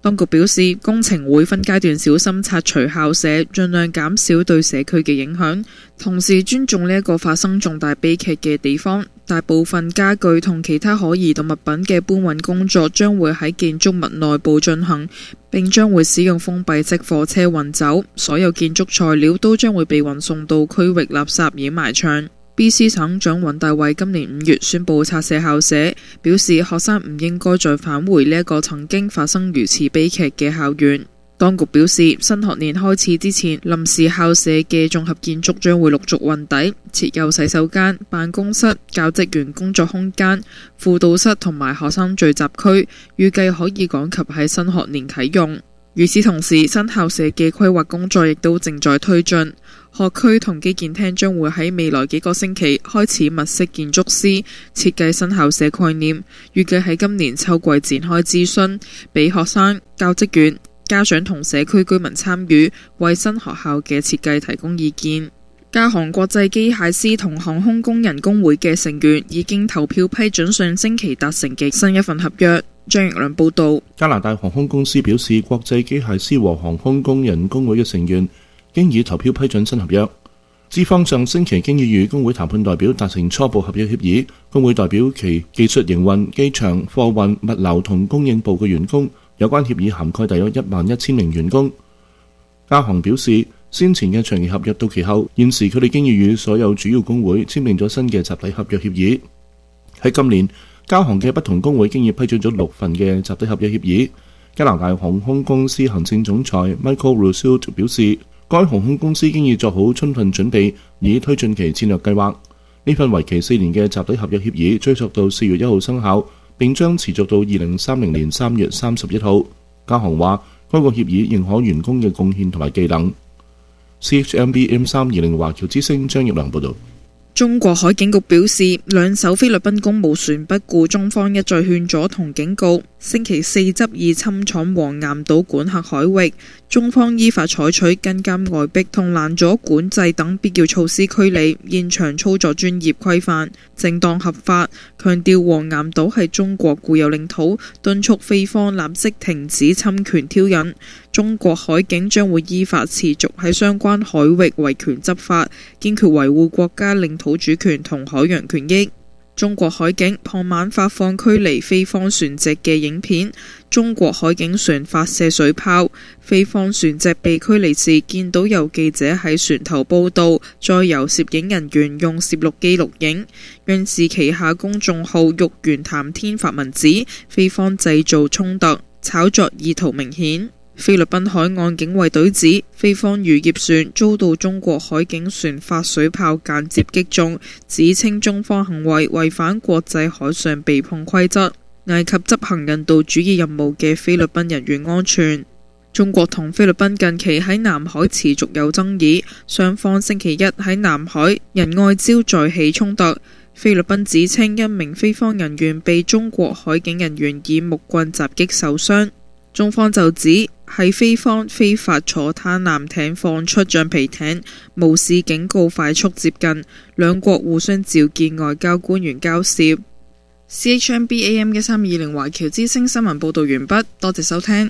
當局表示，工程會分階段小心拆除校舍，盡量減少對社區嘅影響，同時尊重呢一個發生重大悲劇嘅地方。大部分家具同其他可移動物品嘅搬運工作將會喺建築物內部進行，並將會使用封閉式貨車運走。所有建築材料都將會被運送到區域垃圾掩埋場。B C 省長尹大衛今年五月宣布拆卸校舍，表示學生唔應該再返回呢一個曾經發生如此悲劇嘅校園。當局表示，新學年開始之前，臨時校舍嘅綜合建築將會陸續運抵，設有洗手間、辦公室、教職員工作空間、輔導室同埋學生聚集區，預計可以趕及喺新學年啟用。與此同時，新校舍嘅規劃工作亦都正在推進。學區同基建廳將會喺未來幾個星期開始物色建築師，設計新校舍概念，預計喺今年秋季展開諮詢，俾學生、教職員、家長同社區居民參與，為新學校嘅設計提供意見。加航國際機械師同航空工人工會嘅成員已經投票批准上星期達成嘅新一份合約。張奕良報導。 加拿大航空公司表示，國際機械師和航空工人工會嘅成員經已投票批准新合約。資方上星期經已與工會談判代表達成初步合約協議，工會代表其技術營運、機場、貨運、物流同供應部嘅員工，有關協議涵蓋大約一萬一千名員工。加航表示，先前嘅長期合約到期後，現時佢哋經已與所有主要工會簽訂咗新嘅集體合約協議。喺今年，加航嘅不同工會經已批准咗六份嘅集體合約協議。加拿大航空公司行政總裁 Michael Rousseau 表示，該航空公司經已做好充分準備，以推進其戰略計劃。呢份為期四年嘅集體合約協議追溯到四月一號生效，並將持續到二零三零年三月三十一號。加航話，該個協議認可員工嘅貢獻同埋技能。C H M B M 三二零華僑之聲張奕良報導。 中國海警局表示，兩艘菲律賓公務船不顧中方一再勸阻同警告，星期四執意侵闖黃岩島管轄海域，中方依法採取跟監外逼同攔阻管制等必要措施驅離，現場操作專業規範、正當合法，強調黃岩島係中國固有領土，敦促菲方立即停止侵權挑釁。中國海警將會依法持續喺相關海域維權執法，堅決維護國家領土主權同海洋權益。中國海警傍晚發放驅離菲方船隻嘅影片，中國海警船發射水炮，菲方船隻被驅離時，見到有記者喺船頭報道，再由攝影人員用攝錄機錄影。央視旗下公眾號玉源談天發文指，菲方製造衝突，炒作意圖明顯。菲律賓海岸警衛隊指，菲方漁業船遭到中國海警船發水炮間接擊中，指稱中方行為違反國際海上避碰規則，危及執行人道主義任務嘅菲律賓人員安全。中國同菲律賓近期喺南海持續有爭議，雙方星期一喺南海仁愛礁再起衝突，菲律賓指稱一名菲方人員被中國海警人員以木棍襲擊受傷。中方就指係菲方非法坐灘艦艇放出橡皮艇，無視警告快速接近，兩國互相召見外交官員交涉。C H M B A M 一三二零華僑之聲新聞報道完畢，多謝收聽。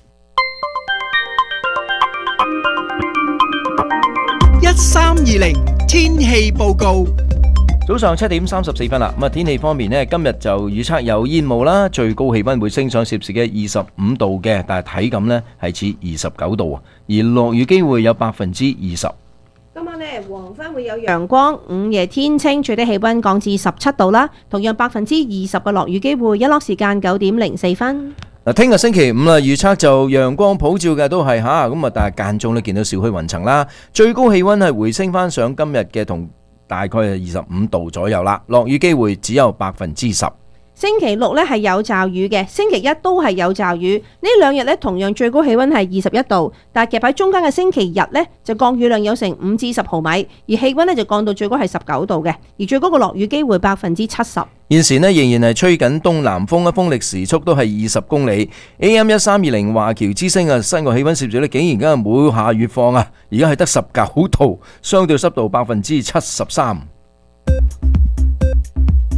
一三二零天氣報告。 早上七點三十四分啦，咁啊天氣方面呢，今日就預測有煙霧啦，最高氣溫會升上攝氏嘅二十五度嘅，但係體感呢係似二十九度啊，而落雨機會有百分之二十。 今晚呢，黃昏會有陽光，午夜天清，最低氣溫降至十七度啦，同樣百分之二十嘅落雨機會，日落時間九點零四分。 嗱，聽日星期五啦，預測就陽光普照嘅都係吓，咁啊但係間中咧見到少許雲層啦，最高氣溫係回升翻上今日嘅同大概係二十五度左右啦，落雨機會只有百分之十。 星期六呢係有驟雨嘅，星期一都係有驟雨。呢兩日呢同樣最高氣溫係二十一度，但係夾喺中間嘅星期日呢就降雨量有成五至十毫米，而氣溫呢就降到最高係十九度嘅，而最高嘅落雨機會百分之七十。 現時呢仍然係吹緊東南風，風力時速都係二十公里。A M 一三二零華僑之聲啊，新個氣溫攝氏呢竟然而家冇下月放啊，而家係得十九度，相對濕度百分之七十三。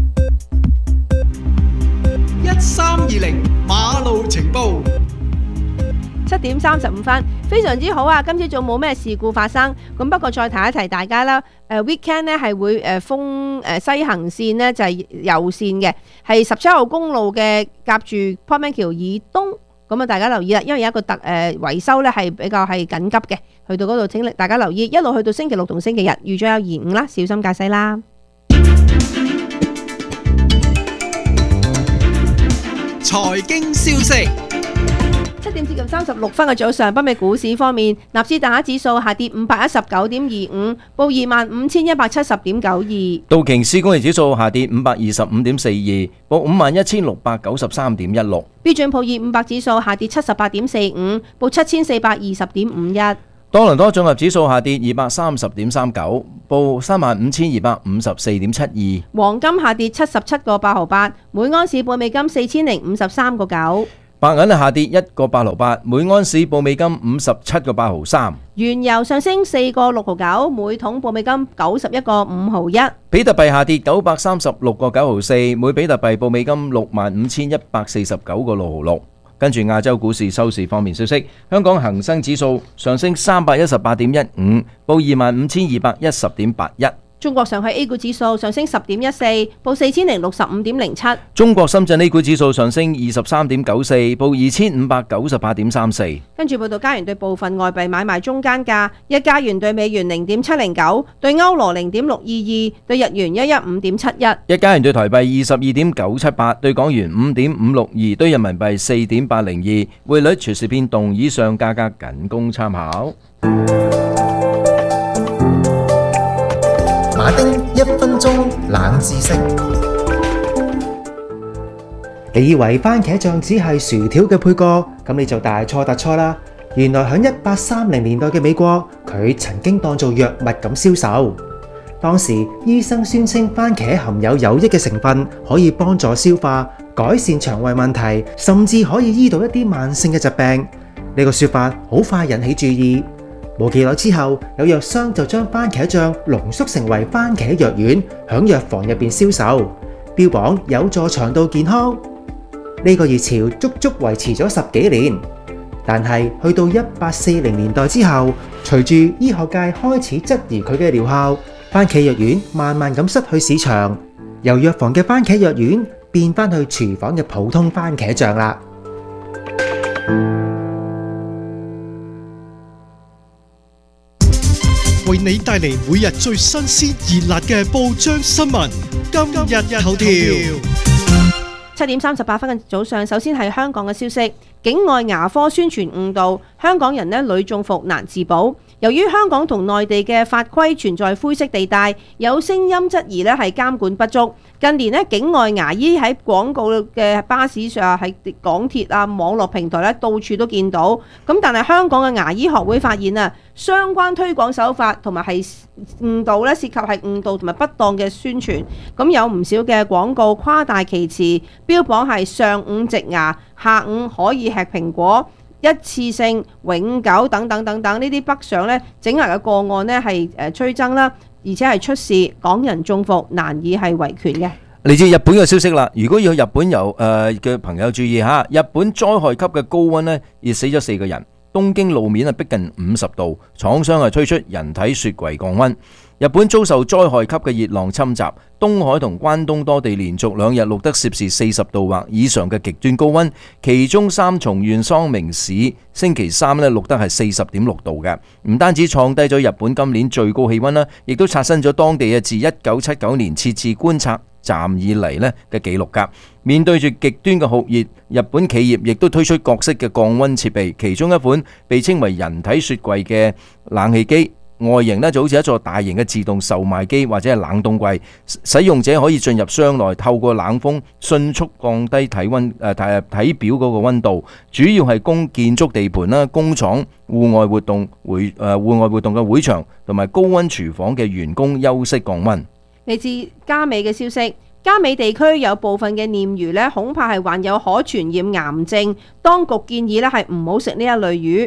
一三二零馬路情報。 七點三十五分，非常之好啊！今朝早冇咩事故發生，咁不過再提一提大家啦。誒 weekend 咧係會誒封誒西行線呢，就係右線嘅，係十七號公路嘅夾住 Portman 橋以東。咁啊，大家留意啦，因為有一個特誒維修咧係比較係緊急嘅，去到嗰度請大家留意，一路去到星期六同星期日預咗有延誤啦，小心駕駛啦。 財經消息。 七點接近三十六分嘅早上，北美股市方面，納斯達克指數下跌五百一十九點二五，報二萬五千一百七十點九二。 道瓊斯工業指數下跌五百二十五點四二，報五萬一千六百九十三點一六。 標準普爾五百指數下跌七十八點四五，報七千四百二十點五一。 多倫多綜合指數下跌二百三十點三九，報三萬五千二百五十四點七二。 黃金下跌七十七個八毫八，每安士報美金四千零五十三個九。 白銀下跌一個八毫八，每安士報美金五十七個八毫三。 原油上升四個六毫九，每桶報美金九十一個五毫一。 比特幣下跌九百三十六個九毫四，每比特幣報美金六萬五千一百四十九個六毫六。跟住亞洲股市收市方面消息，香港恒生指數上升三百一十八點一五，報二萬五千二百一十點八一。 中國上海 A 股指數上升十點一四，報四千零六十五點零七。 中國深圳 A 股指數上升二十三點九四，報二千五百九十八點三四。 跟住報道加元對部分外幣買賣中間價：一加元對美元零點七零九，對歐羅零點六二二，對日元一一五點七一。 一加元對台幣二十二點九七八，對港元五點五六二，對人民幣四點八零二。匯率隨時變動，以上價格僅供參考。 馬丁一分鐘冷知識。你以為番茄醬只係薯條嘅配角，咁你就大錯特錯啦！原來喺一八三零年代嘅美國，佢曾經當做藥物咁銷售。當時醫生宣稱番茄含有有益嘅成分，可以幫助消化、改善腸胃問題，甚至可以醫到一啲慢性嘅疾病。呢個說法好快引起注意。冇幾耐之後，有藥商就將番茄醬濃縮成為番茄藥丸，響藥房入邊銷售，標榜有助腸道健康。呢個熱潮足足維持咗十幾年，但係去到一八四零年代之後，隨住醫學界開始質疑佢嘅療效，番茄藥丸慢慢咁失去市場，由藥房嘅番茄藥丸變翻去廚房嘅普通番茄醬啦。 為你帶嚟每日最新鮮熱辣嘅報章新聞，今日頭條。 七點三十八分嘅早上，首先係香港嘅消息。境外牙科宣傳誤導，香港人呢屢中伏難自保。由於香港同內地嘅法規存在灰色地帶，有聲音質疑呢係監管不足。近年呢，境外牙醫喺廣告嘅巴士上、喺港鐵啊、網絡平台咧，到處都見到。咁但係香港嘅牙醫學會發現啊，相關推廣手法同埋係誤導咧，涉及係誤導同埋不當嘅宣傳。咁有唔少嘅廣告誇大其詞，標榜係上午植牙，下午可以吃蘋果。一次性、永久等等等等呢啲北上咧整牙嘅個案咧係誒趨增啦，而且係出事，港人中伏，難以係維權嘅。 嚟自日本嘅消息啦，如果要去日本遊誒嘅朋友注意下，日本災害級嘅高溫咧，熱死咗四個人。東京路面啊逼近五十度，廠商係推出人體雪櫃降溫。日本遭受災害級嘅熱浪侵襲，東海同關東多地連續兩日錄得攝氏四十度或以上嘅極端高溫，其中三重縣桑明市星期三咧錄得係四十點六度嘅，唔單止創低咗日本今年最高氣溫啦，亦都刷新咗當地嘅自一九七九年設置觀察站以嚟咧嘅紀錄㗎。面對住極端嘅酷熱，日本企業亦都推出各式嘅降溫設備，其中一款被稱為人體雪櫃嘅冷氣機。外形呢就好似一座大型嘅自動售賣機或者係冷凍櫃，使用者可以進入箱內，透過冷風迅速降低體溫誒體體表嗰個溫度，主要係供建築地盤啦、工廠、戶外活動會誒戶外活動嘅會場同埋高溫廚房嘅員工休息降溫。嚟自加美嘅消息。加美地區有部分嘅鯰魚咧，恐怕係患有可傳染癌症，當局建議咧係唔好食呢一類魚。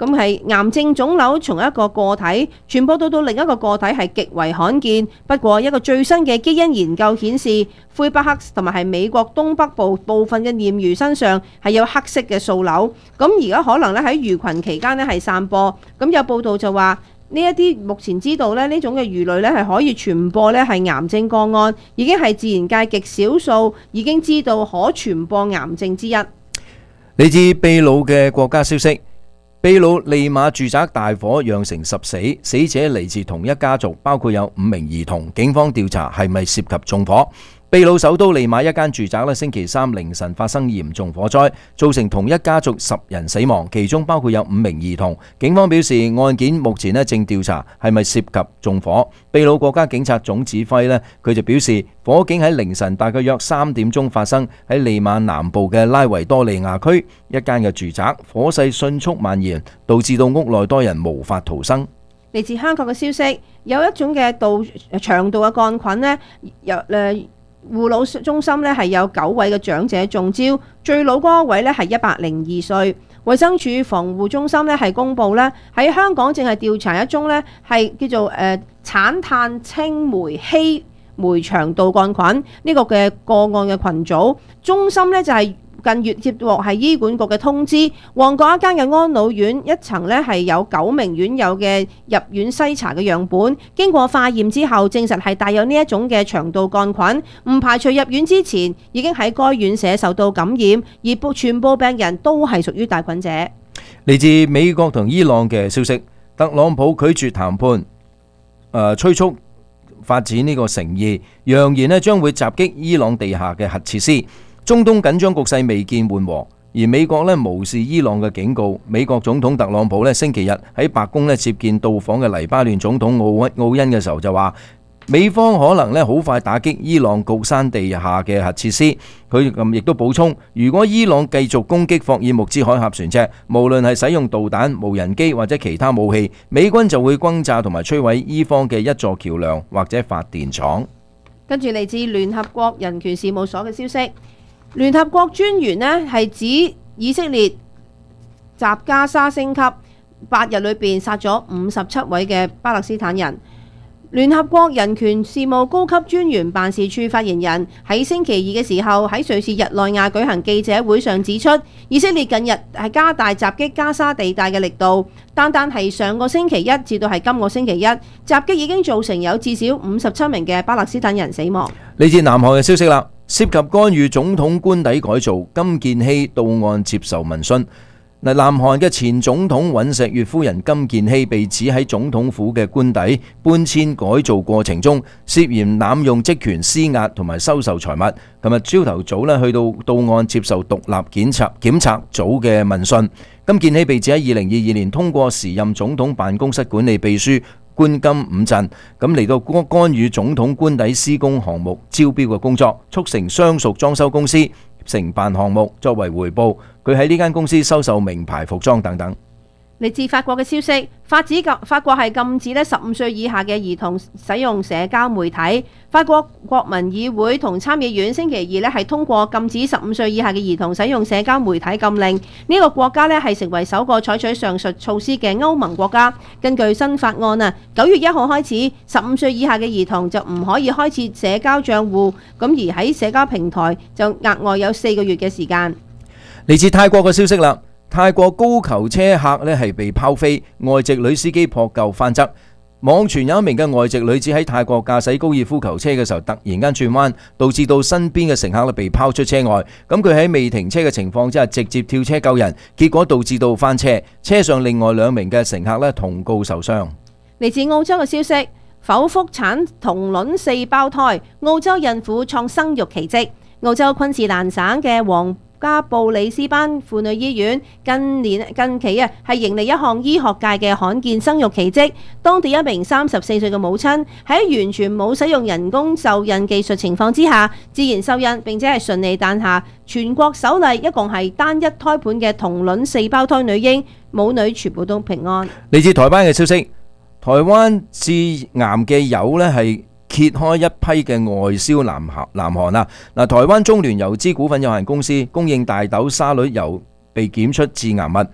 咁係癌症腫瘤從一個個體傳播到到另一個個體係極為罕見。不過一個最新嘅基因研究顯示，魁北克同埋係美國東北部部分嘅鯰魚身上係有黑色嘅掃瘤。咁而家可能咧喺魚群期間咧係散播。咁有報道就話呢一啲目前知道咧呢種嘅魚類咧係可以傳播咧係癌症個案，已經係自然界極少數已經知道可傳播癌症之一。 嚟自秘魯嘅國家消息。秘魯利馬住宅大火釀成十死，死者嚟自同一家族，包括有五名兒童。警方調查係咪涉及縱火。秘魯首都利馬一間住宅咧，星期三凌晨發生嚴重火災，造成同一家族十人死亡，其中包括有五名兒童。警方表示，案件目前咧正調查係咪涉及縱火。秘魯國家警察總指揮咧，佢就表示，火警喺凌晨大概約三點鐘發生喺利馬南部嘅拉維多利亞區一間嘅住宅，火勢迅速蔓延，導致到屋內多人無法逃生。 嚟自香港嘅消息，有一種嘅道腸道嘅桿菌呢，有誒。護老中心咧係有九位嘅長者中招，最老嗰位咧係一百零二歲。衛生署防護中心咧係公佈咧喺香港正係調查一宗咧係叫做誒產碳青霉烯酶腸道桿菌呢個嘅個案嘅群組。中心咧就係、是。近月接獲係醫管局嘅通知，旺角一間嘅安老院一層呢係有九名院友嘅入院篩查嘅樣本，經過化驗之後證實係帶有呢一種嘅腸道桿菌，唔排除入院之前已經喺該院舍受到感染，而全部病人都係屬於帶菌者。 嚟自美國同伊朗嘅消息，特朗普拒絕談判，誒、呃、催促發展呢個誠意，揚言咧將會襲擊伊朗地下嘅核設施。中東緊張局勢未見緩和，而美國咧無視伊朗嘅警告。美國總統特朗普咧星期日喺白宮咧接見到訪嘅黎巴嫩總統奧奧恩嘅時候就話，美方可能咧好快打擊伊朗高山地下嘅核設施。佢咁亦都補充，如果伊朗繼續攻擊霍爾木茲海峽船隻，無論係使用導彈、無人機或者其他武器，美軍就會轟炸同埋摧毀伊方嘅一座橋梁或者發電廠。 跟住嚟自聯合國人權事務所嘅消息。聯合國專員呢係指以色列襲加沙升級，八日裏邊殺咗五十七位嘅巴勒斯坦人。聯合國人權事務高級專員辦事處發言人喺星期二嘅時候喺瑞士日內瓦舉行記者會上指出，以色列近日係加大襲擊加沙地帶嘅力度，單單係上個星期一至到係今個星期一，襲擊已經造成有至少五十七名嘅巴勒斯坦人死亡。 嚟自南韓嘅消息啦。涉及干預總統官邸改造，金建希到案接受問訊。嗱，南韓嘅前總統尹錫悅夫人金建希被指喺總統府嘅官邸搬遷改造過程中，涉嫌濫用職權施壓同埋收受財物。琴日朝頭早咧去到到案接受獨立檢察檢察組嘅問訊。金建希被指喺二零二二年通過時任總統辦公室管理秘書官金五鎮咁嚟到干預總統官邸施工項目招標嘅工作，促成相屬裝修公司承辦項目，作為回報，佢喺呢間公司收受名牌服裝等等。 嚟自法國嘅消息，法指禁法國係禁止咧十五歲以下嘅兒童使用社交媒體。法國國民議會同參議院星期二咧係通過禁止十五歲以下嘅兒童使用社交媒體禁令。呢、這個國家咧係成為首個採取上述措施嘅歐盟國家。根據新法案啊，九月一號開始，十五歲以下嘅兒童就唔可以開設社交賬戶，咁而喺社交平台就額外有四個月嘅時間。 嚟自泰國嘅消息啦。泰國高球車客咧係被拋飛，外籍女司機撲救翻側。網傳有一名嘅外籍女子喺泰國駕駛高爾夫球車嘅時候，突然間轉彎，導致到身邊嘅乘客咧被拋出車外。咁佢喺未停車嘅情況之下，直接跳車救人，結果導致到翻車。車上另外兩名嘅乘客咧同告受傷。 嚟自澳洲嘅消息，剖腹產同卵四胞胎，澳洲孕婦創生育奇蹟。澳洲昆士蘭省嘅黃加布里斯班婦女醫院近年近期啊係迎嚟一項醫學界嘅罕見生育奇蹟。當地一名三十四歲嘅母親喺完全冇使用人工受孕技術情況之下自然受孕，並且係順利誕下全國首例，一共係單一胎盤嘅同卵四胞胎女嬰，母女全部都平安。 嚟自台灣嘅消息，台灣致癌嘅鈾呢係揭開一批嘅外銷南韓南韓啊！嗱，台灣中聯油脂股份有限公司供應大豆沙律油被檢出致癌物，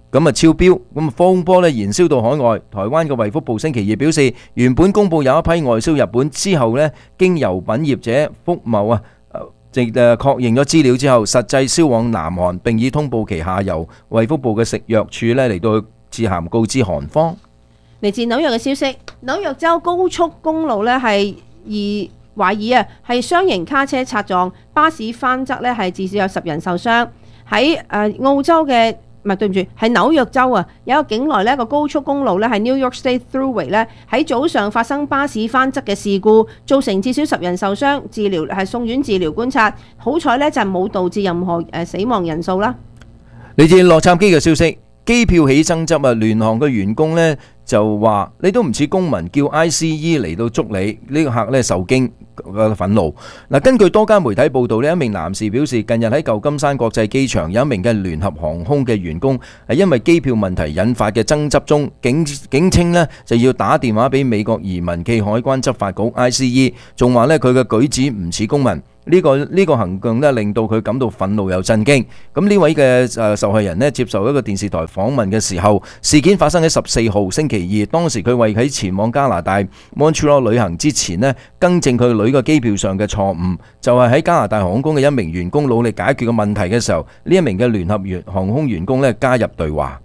咁啊超標，咁啊風波咧延燒到海外。台灣嘅衛福部星期二表示，原本公佈有一批外銷日本之後咧，經油品業者福茂啊，即誒確認咗資料之後，實際銷往南韓，並已通報其下游。衛福部嘅食藥署咧嚟到致函告知韓方。 嚟自紐約嘅消息，紐約州高速公路咧係而懷疑啊係雙型卡車擦撞巴士翻側咧，係至少有十人受傷。喺誒澳洲嘅唔係對唔住，係紐約州啊，有一個境內呢一個高速公路咧係 New York State Thruway 咧喺早上發生巴士翻側嘅事故，造成至少十人受傷，治療係送院治療觀察。好彩呢就係冇導致任何誒死亡人數啦。 嚟自洛杉磯嘅消息，機票起爭執啊，聯航嘅員工呢就話：你都唔似公民，叫 I C E 嚟到捉你。呢個客呢受驚嘅憤怒。嗱，根據多間媒體報道，呢一名男士表示，近日喺舊金山國際機場有一名嘅聯合航空嘅員工係因為機票問題引發嘅爭執中，警警稱呢就要打電話俾美國移民暨海關執法局 I C E， 仲話呢佢嘅舉止唔似公民。呢、這個呢、這個行動咧，令到佢感到憤怒又震驚。咁呢位嘅誒受害人咧，接受一個電視台訪問嘅時候，事件發生喺十四號星期二。當時佢為喺前往加拿大 Montreal 旅行之前咧，更正佢女嘅機票上嘅錯誤，就係、是、喺加拿大航空嘅一名員工努力解決嘅問題嘅時候，呢一名嘅聯合員航空員工咧加入對話。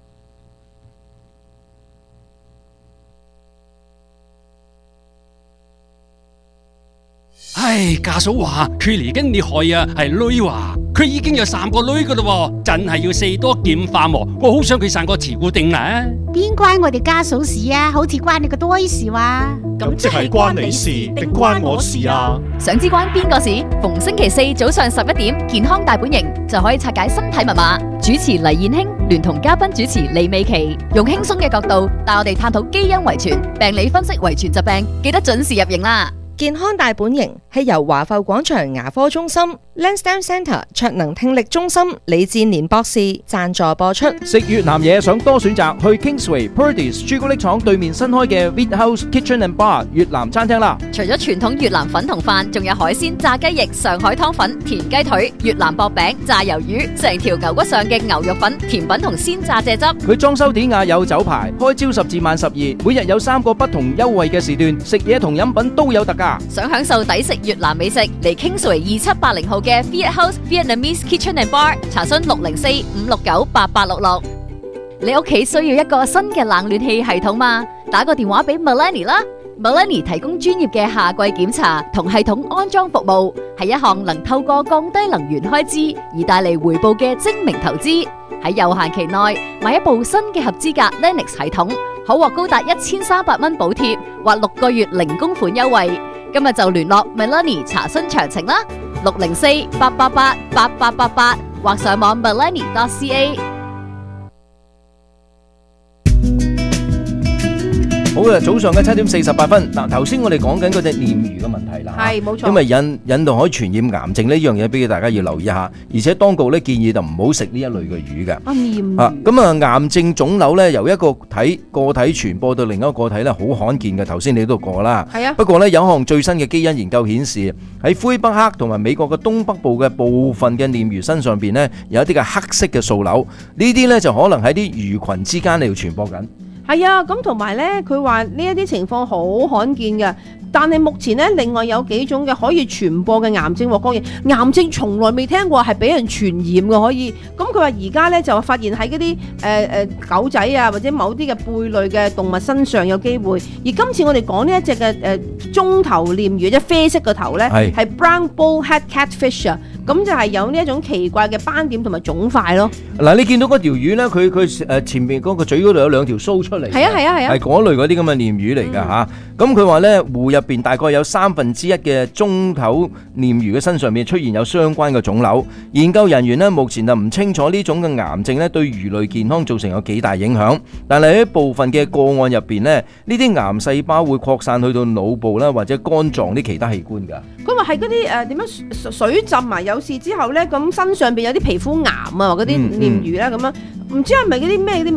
唉，家嫂話佢嚟緊你害啊，係女話，佢已經有三個女噶啦，真係要四多劍化喎。我好想佢生個慈固定啦。 邊關我哋家嫂事啊？好似關你個多事話。 咁即係關你事定關我事啊？ 想知關邊個事？逢星期四早上十一點，健康大本營就可以拆解身體密碼。主持黎燕卿聯同嘉賓主持李美琪，用輕鬆嘅角度帶我哋探討基因遺傳、病理分析遺傳疾病，記得準時入營啦。 健康大本營係由華埠廣場牙科中心、Lansdowne Centre 卓能聽力中心李志年博士贊助播出。 食越南嘢想多選擇，去 Kingsway Purdy's 朱古力廠對面新開嘅 Wheat House Kitchen and Bar 越南餐廳啦。 除咗傳統越南粉同飯，仲有海鮮、炸雞翼、上海湯粉、田雞腿、越南薄餅、炸魷魚，成條牛骨上嘅牛肉粉、甜品同鮮炸蔗汁。 佢裝修典雅有酒牌，開朝十至晚十二，每日有三個不同優惠嘅時段，食嘢同飲品都有特價。 想享受抵食越南美食，嚟 Kingsway 二七八零號嘅 Wheat House Vietnamese Kitchen and Bar 查詢六零四五六九八八六六。你屋企需要一個新嘅冷暖氣系統嘛？打個電話俾 Melanie 啦。Melanie 提供專業嘅夏季檢查同系統安裝服務，係一項能透過降低能源開支而帶嚟回報嘅精明投資。喺有限期內買一部新嘅合資格 Lennox 系統，可獲高達一千三百蚊補貼或六個月零供款優惠。今日就聯絡 Melanie 查詢詳情啦，六零四八八八八八八八或上網 melanie dot c a。 好嘅，早上嘅七點四十八分。嗱，頭先我哋講緊嗰隻鯰魚嘅問題啦， 係冇錯。 因為引引導可以傳染癌症呢樣嘢，俾大家要留意下。而且當局咧建議就唔好食呢一類嘅魚嘅。 啊，鯰啊， 魚。 咁啊，癌症腫瘤咧由一個體個體傳播到另一個個體咧，好罕見嘅。頭先你都講啦。係啊。不過咧有一項最新嘅基因研究顯示，喺魁北克同埋美國嘅東北部嘅部分嘅鯰魚身上邊咧，有一啲嘅黑色嘅掃瘤，呢啲咧就可能喺啲魚群之間嚟傳播緊。 係啊，咁同埋咧，佢話呢一啲情況好罕見嘅，但係目前咧，另外有幾種嘅可以傳播嘅癌症獲確認，癌症從來未聽過係俾人傳染嘅可以。咁佢話而家咧就發現喺嗰啲誒誒狗仔啊，或者某啲嘅貝類嘅動物身上有機會。而今次我哋講呢一隻嘅誒中頭鯰魚，即係啡色個頭咧，係係 brown bullhead catfish 啊。咁就係有呢一種奇怪嘅斑點同埋腫塊咯。 嗱，你見到嗰條魚咧，佢佢誒前面嗰個嘴嗰度有兩條鬚出嚟， 係啊係啊係啊， 係嗰類嗰啲咁嘅鯰魚嚟㗎嚇。咁佢話咧，湖入邊大概有三分之一嘅中頭鯰魚嘅身上面出現有相關嘅腫瘤。研究人員咧目前就唔清楚呢種嘅癌症咧對魚類健康造成有幾大影響，但係喺部分嘅個案入邊咧，呢啲癌細胞會擴散去到腦部啦或者肝臟啲其他器官㗎。 佢話係嗰啲誒點樣水浸啊？有事之後咧，咁身上邊有啲皮膚癌啊，嗰啲鯰魚咧咁樣，唔知係咪嗰啲咩啲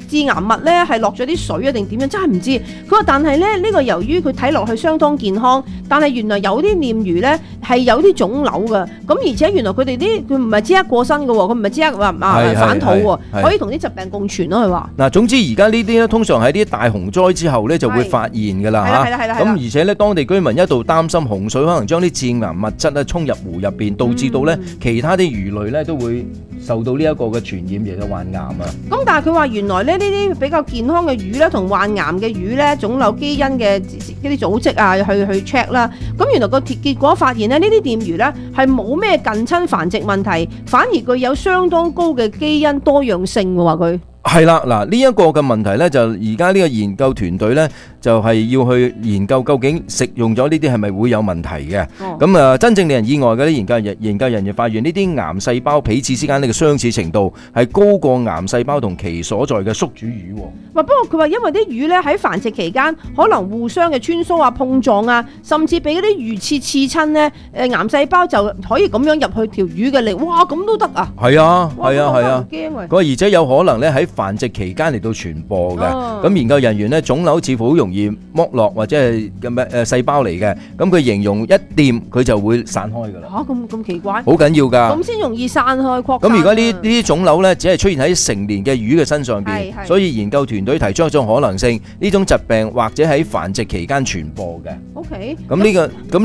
致癌物咧係落咗啲水啊定點樣，真係唔知。佢話但係咧呢、呢個由於佢睇落去相當健康，但係原來有啲鯰魚咧係有啲腫瘤㗎。咁而且原來佢哋啲佢唔係即刻過身㗎喎，佢唔係即刻話啊反肚喎，可以同啲疾病共存咯。佢話嗱，總之而家呢啲咧通常喺啲大洪災之後咧就會發現㗎啦嚇。 係啦係啦。 咁而且咧當地居民一度擔心洪水可能將啲致癌物質咧沖入湖入邊，導致到咧其他啲魚類咧都會受到呢一個嘅傳染而嘅患癌啊。 咁但係佢話原來咧呢啲比較健康嘅魚咧，同患癌嘅魚咧腫瘤基因嘅一啲組織啊，去去 check 啦。咁原來個結果發現咧，呢啲鯰魚咧係冇咩近親繁殖問題，反而具有相當高嘅基因多樣性喎。話佢係啦，嗱呢一個嘅問題咧，就而家呢個研究團隊咧，就係要去研究究竟食用咗呢啲係咪會有問題嘅。咁啊，真正令人意外嘅啲研究人研究人員發現呢啲癌細胞彼此之間呢個相似程度係高過癌細胞同其所在嘅宿主魚。 不過佢話因為啲魚咧喺繁殖期間可能互相嘅穿梭啊、碰撞啊，甚至俾嗰啲魚刺刺親咧，誒癌細胞就可以咁樣入去條魚嘅脷，哇咁都得啊！ 係啊，係啊，係啊， 驚喎！ 佢話而且有可能咧喺繁殖期間嚟到傳播嘅。咁研究人員咧，腫瘤似乎好容易剝落或者係咁嘅誒細胞嚟嘅。咁佢形容一掂佢就會散開㗎啦。 嚇咁咁奇怪？ 好緊要㗎。 咁先容易散開擴散。 咁如果呢呢啲腫瘤咧，只係出現喺成年嘅魚嘅身上邊，所以研究團隊提出一種可能性，呢種疾病或者喺繁殖期間傳播嘅。 OK。 咁呢個咁。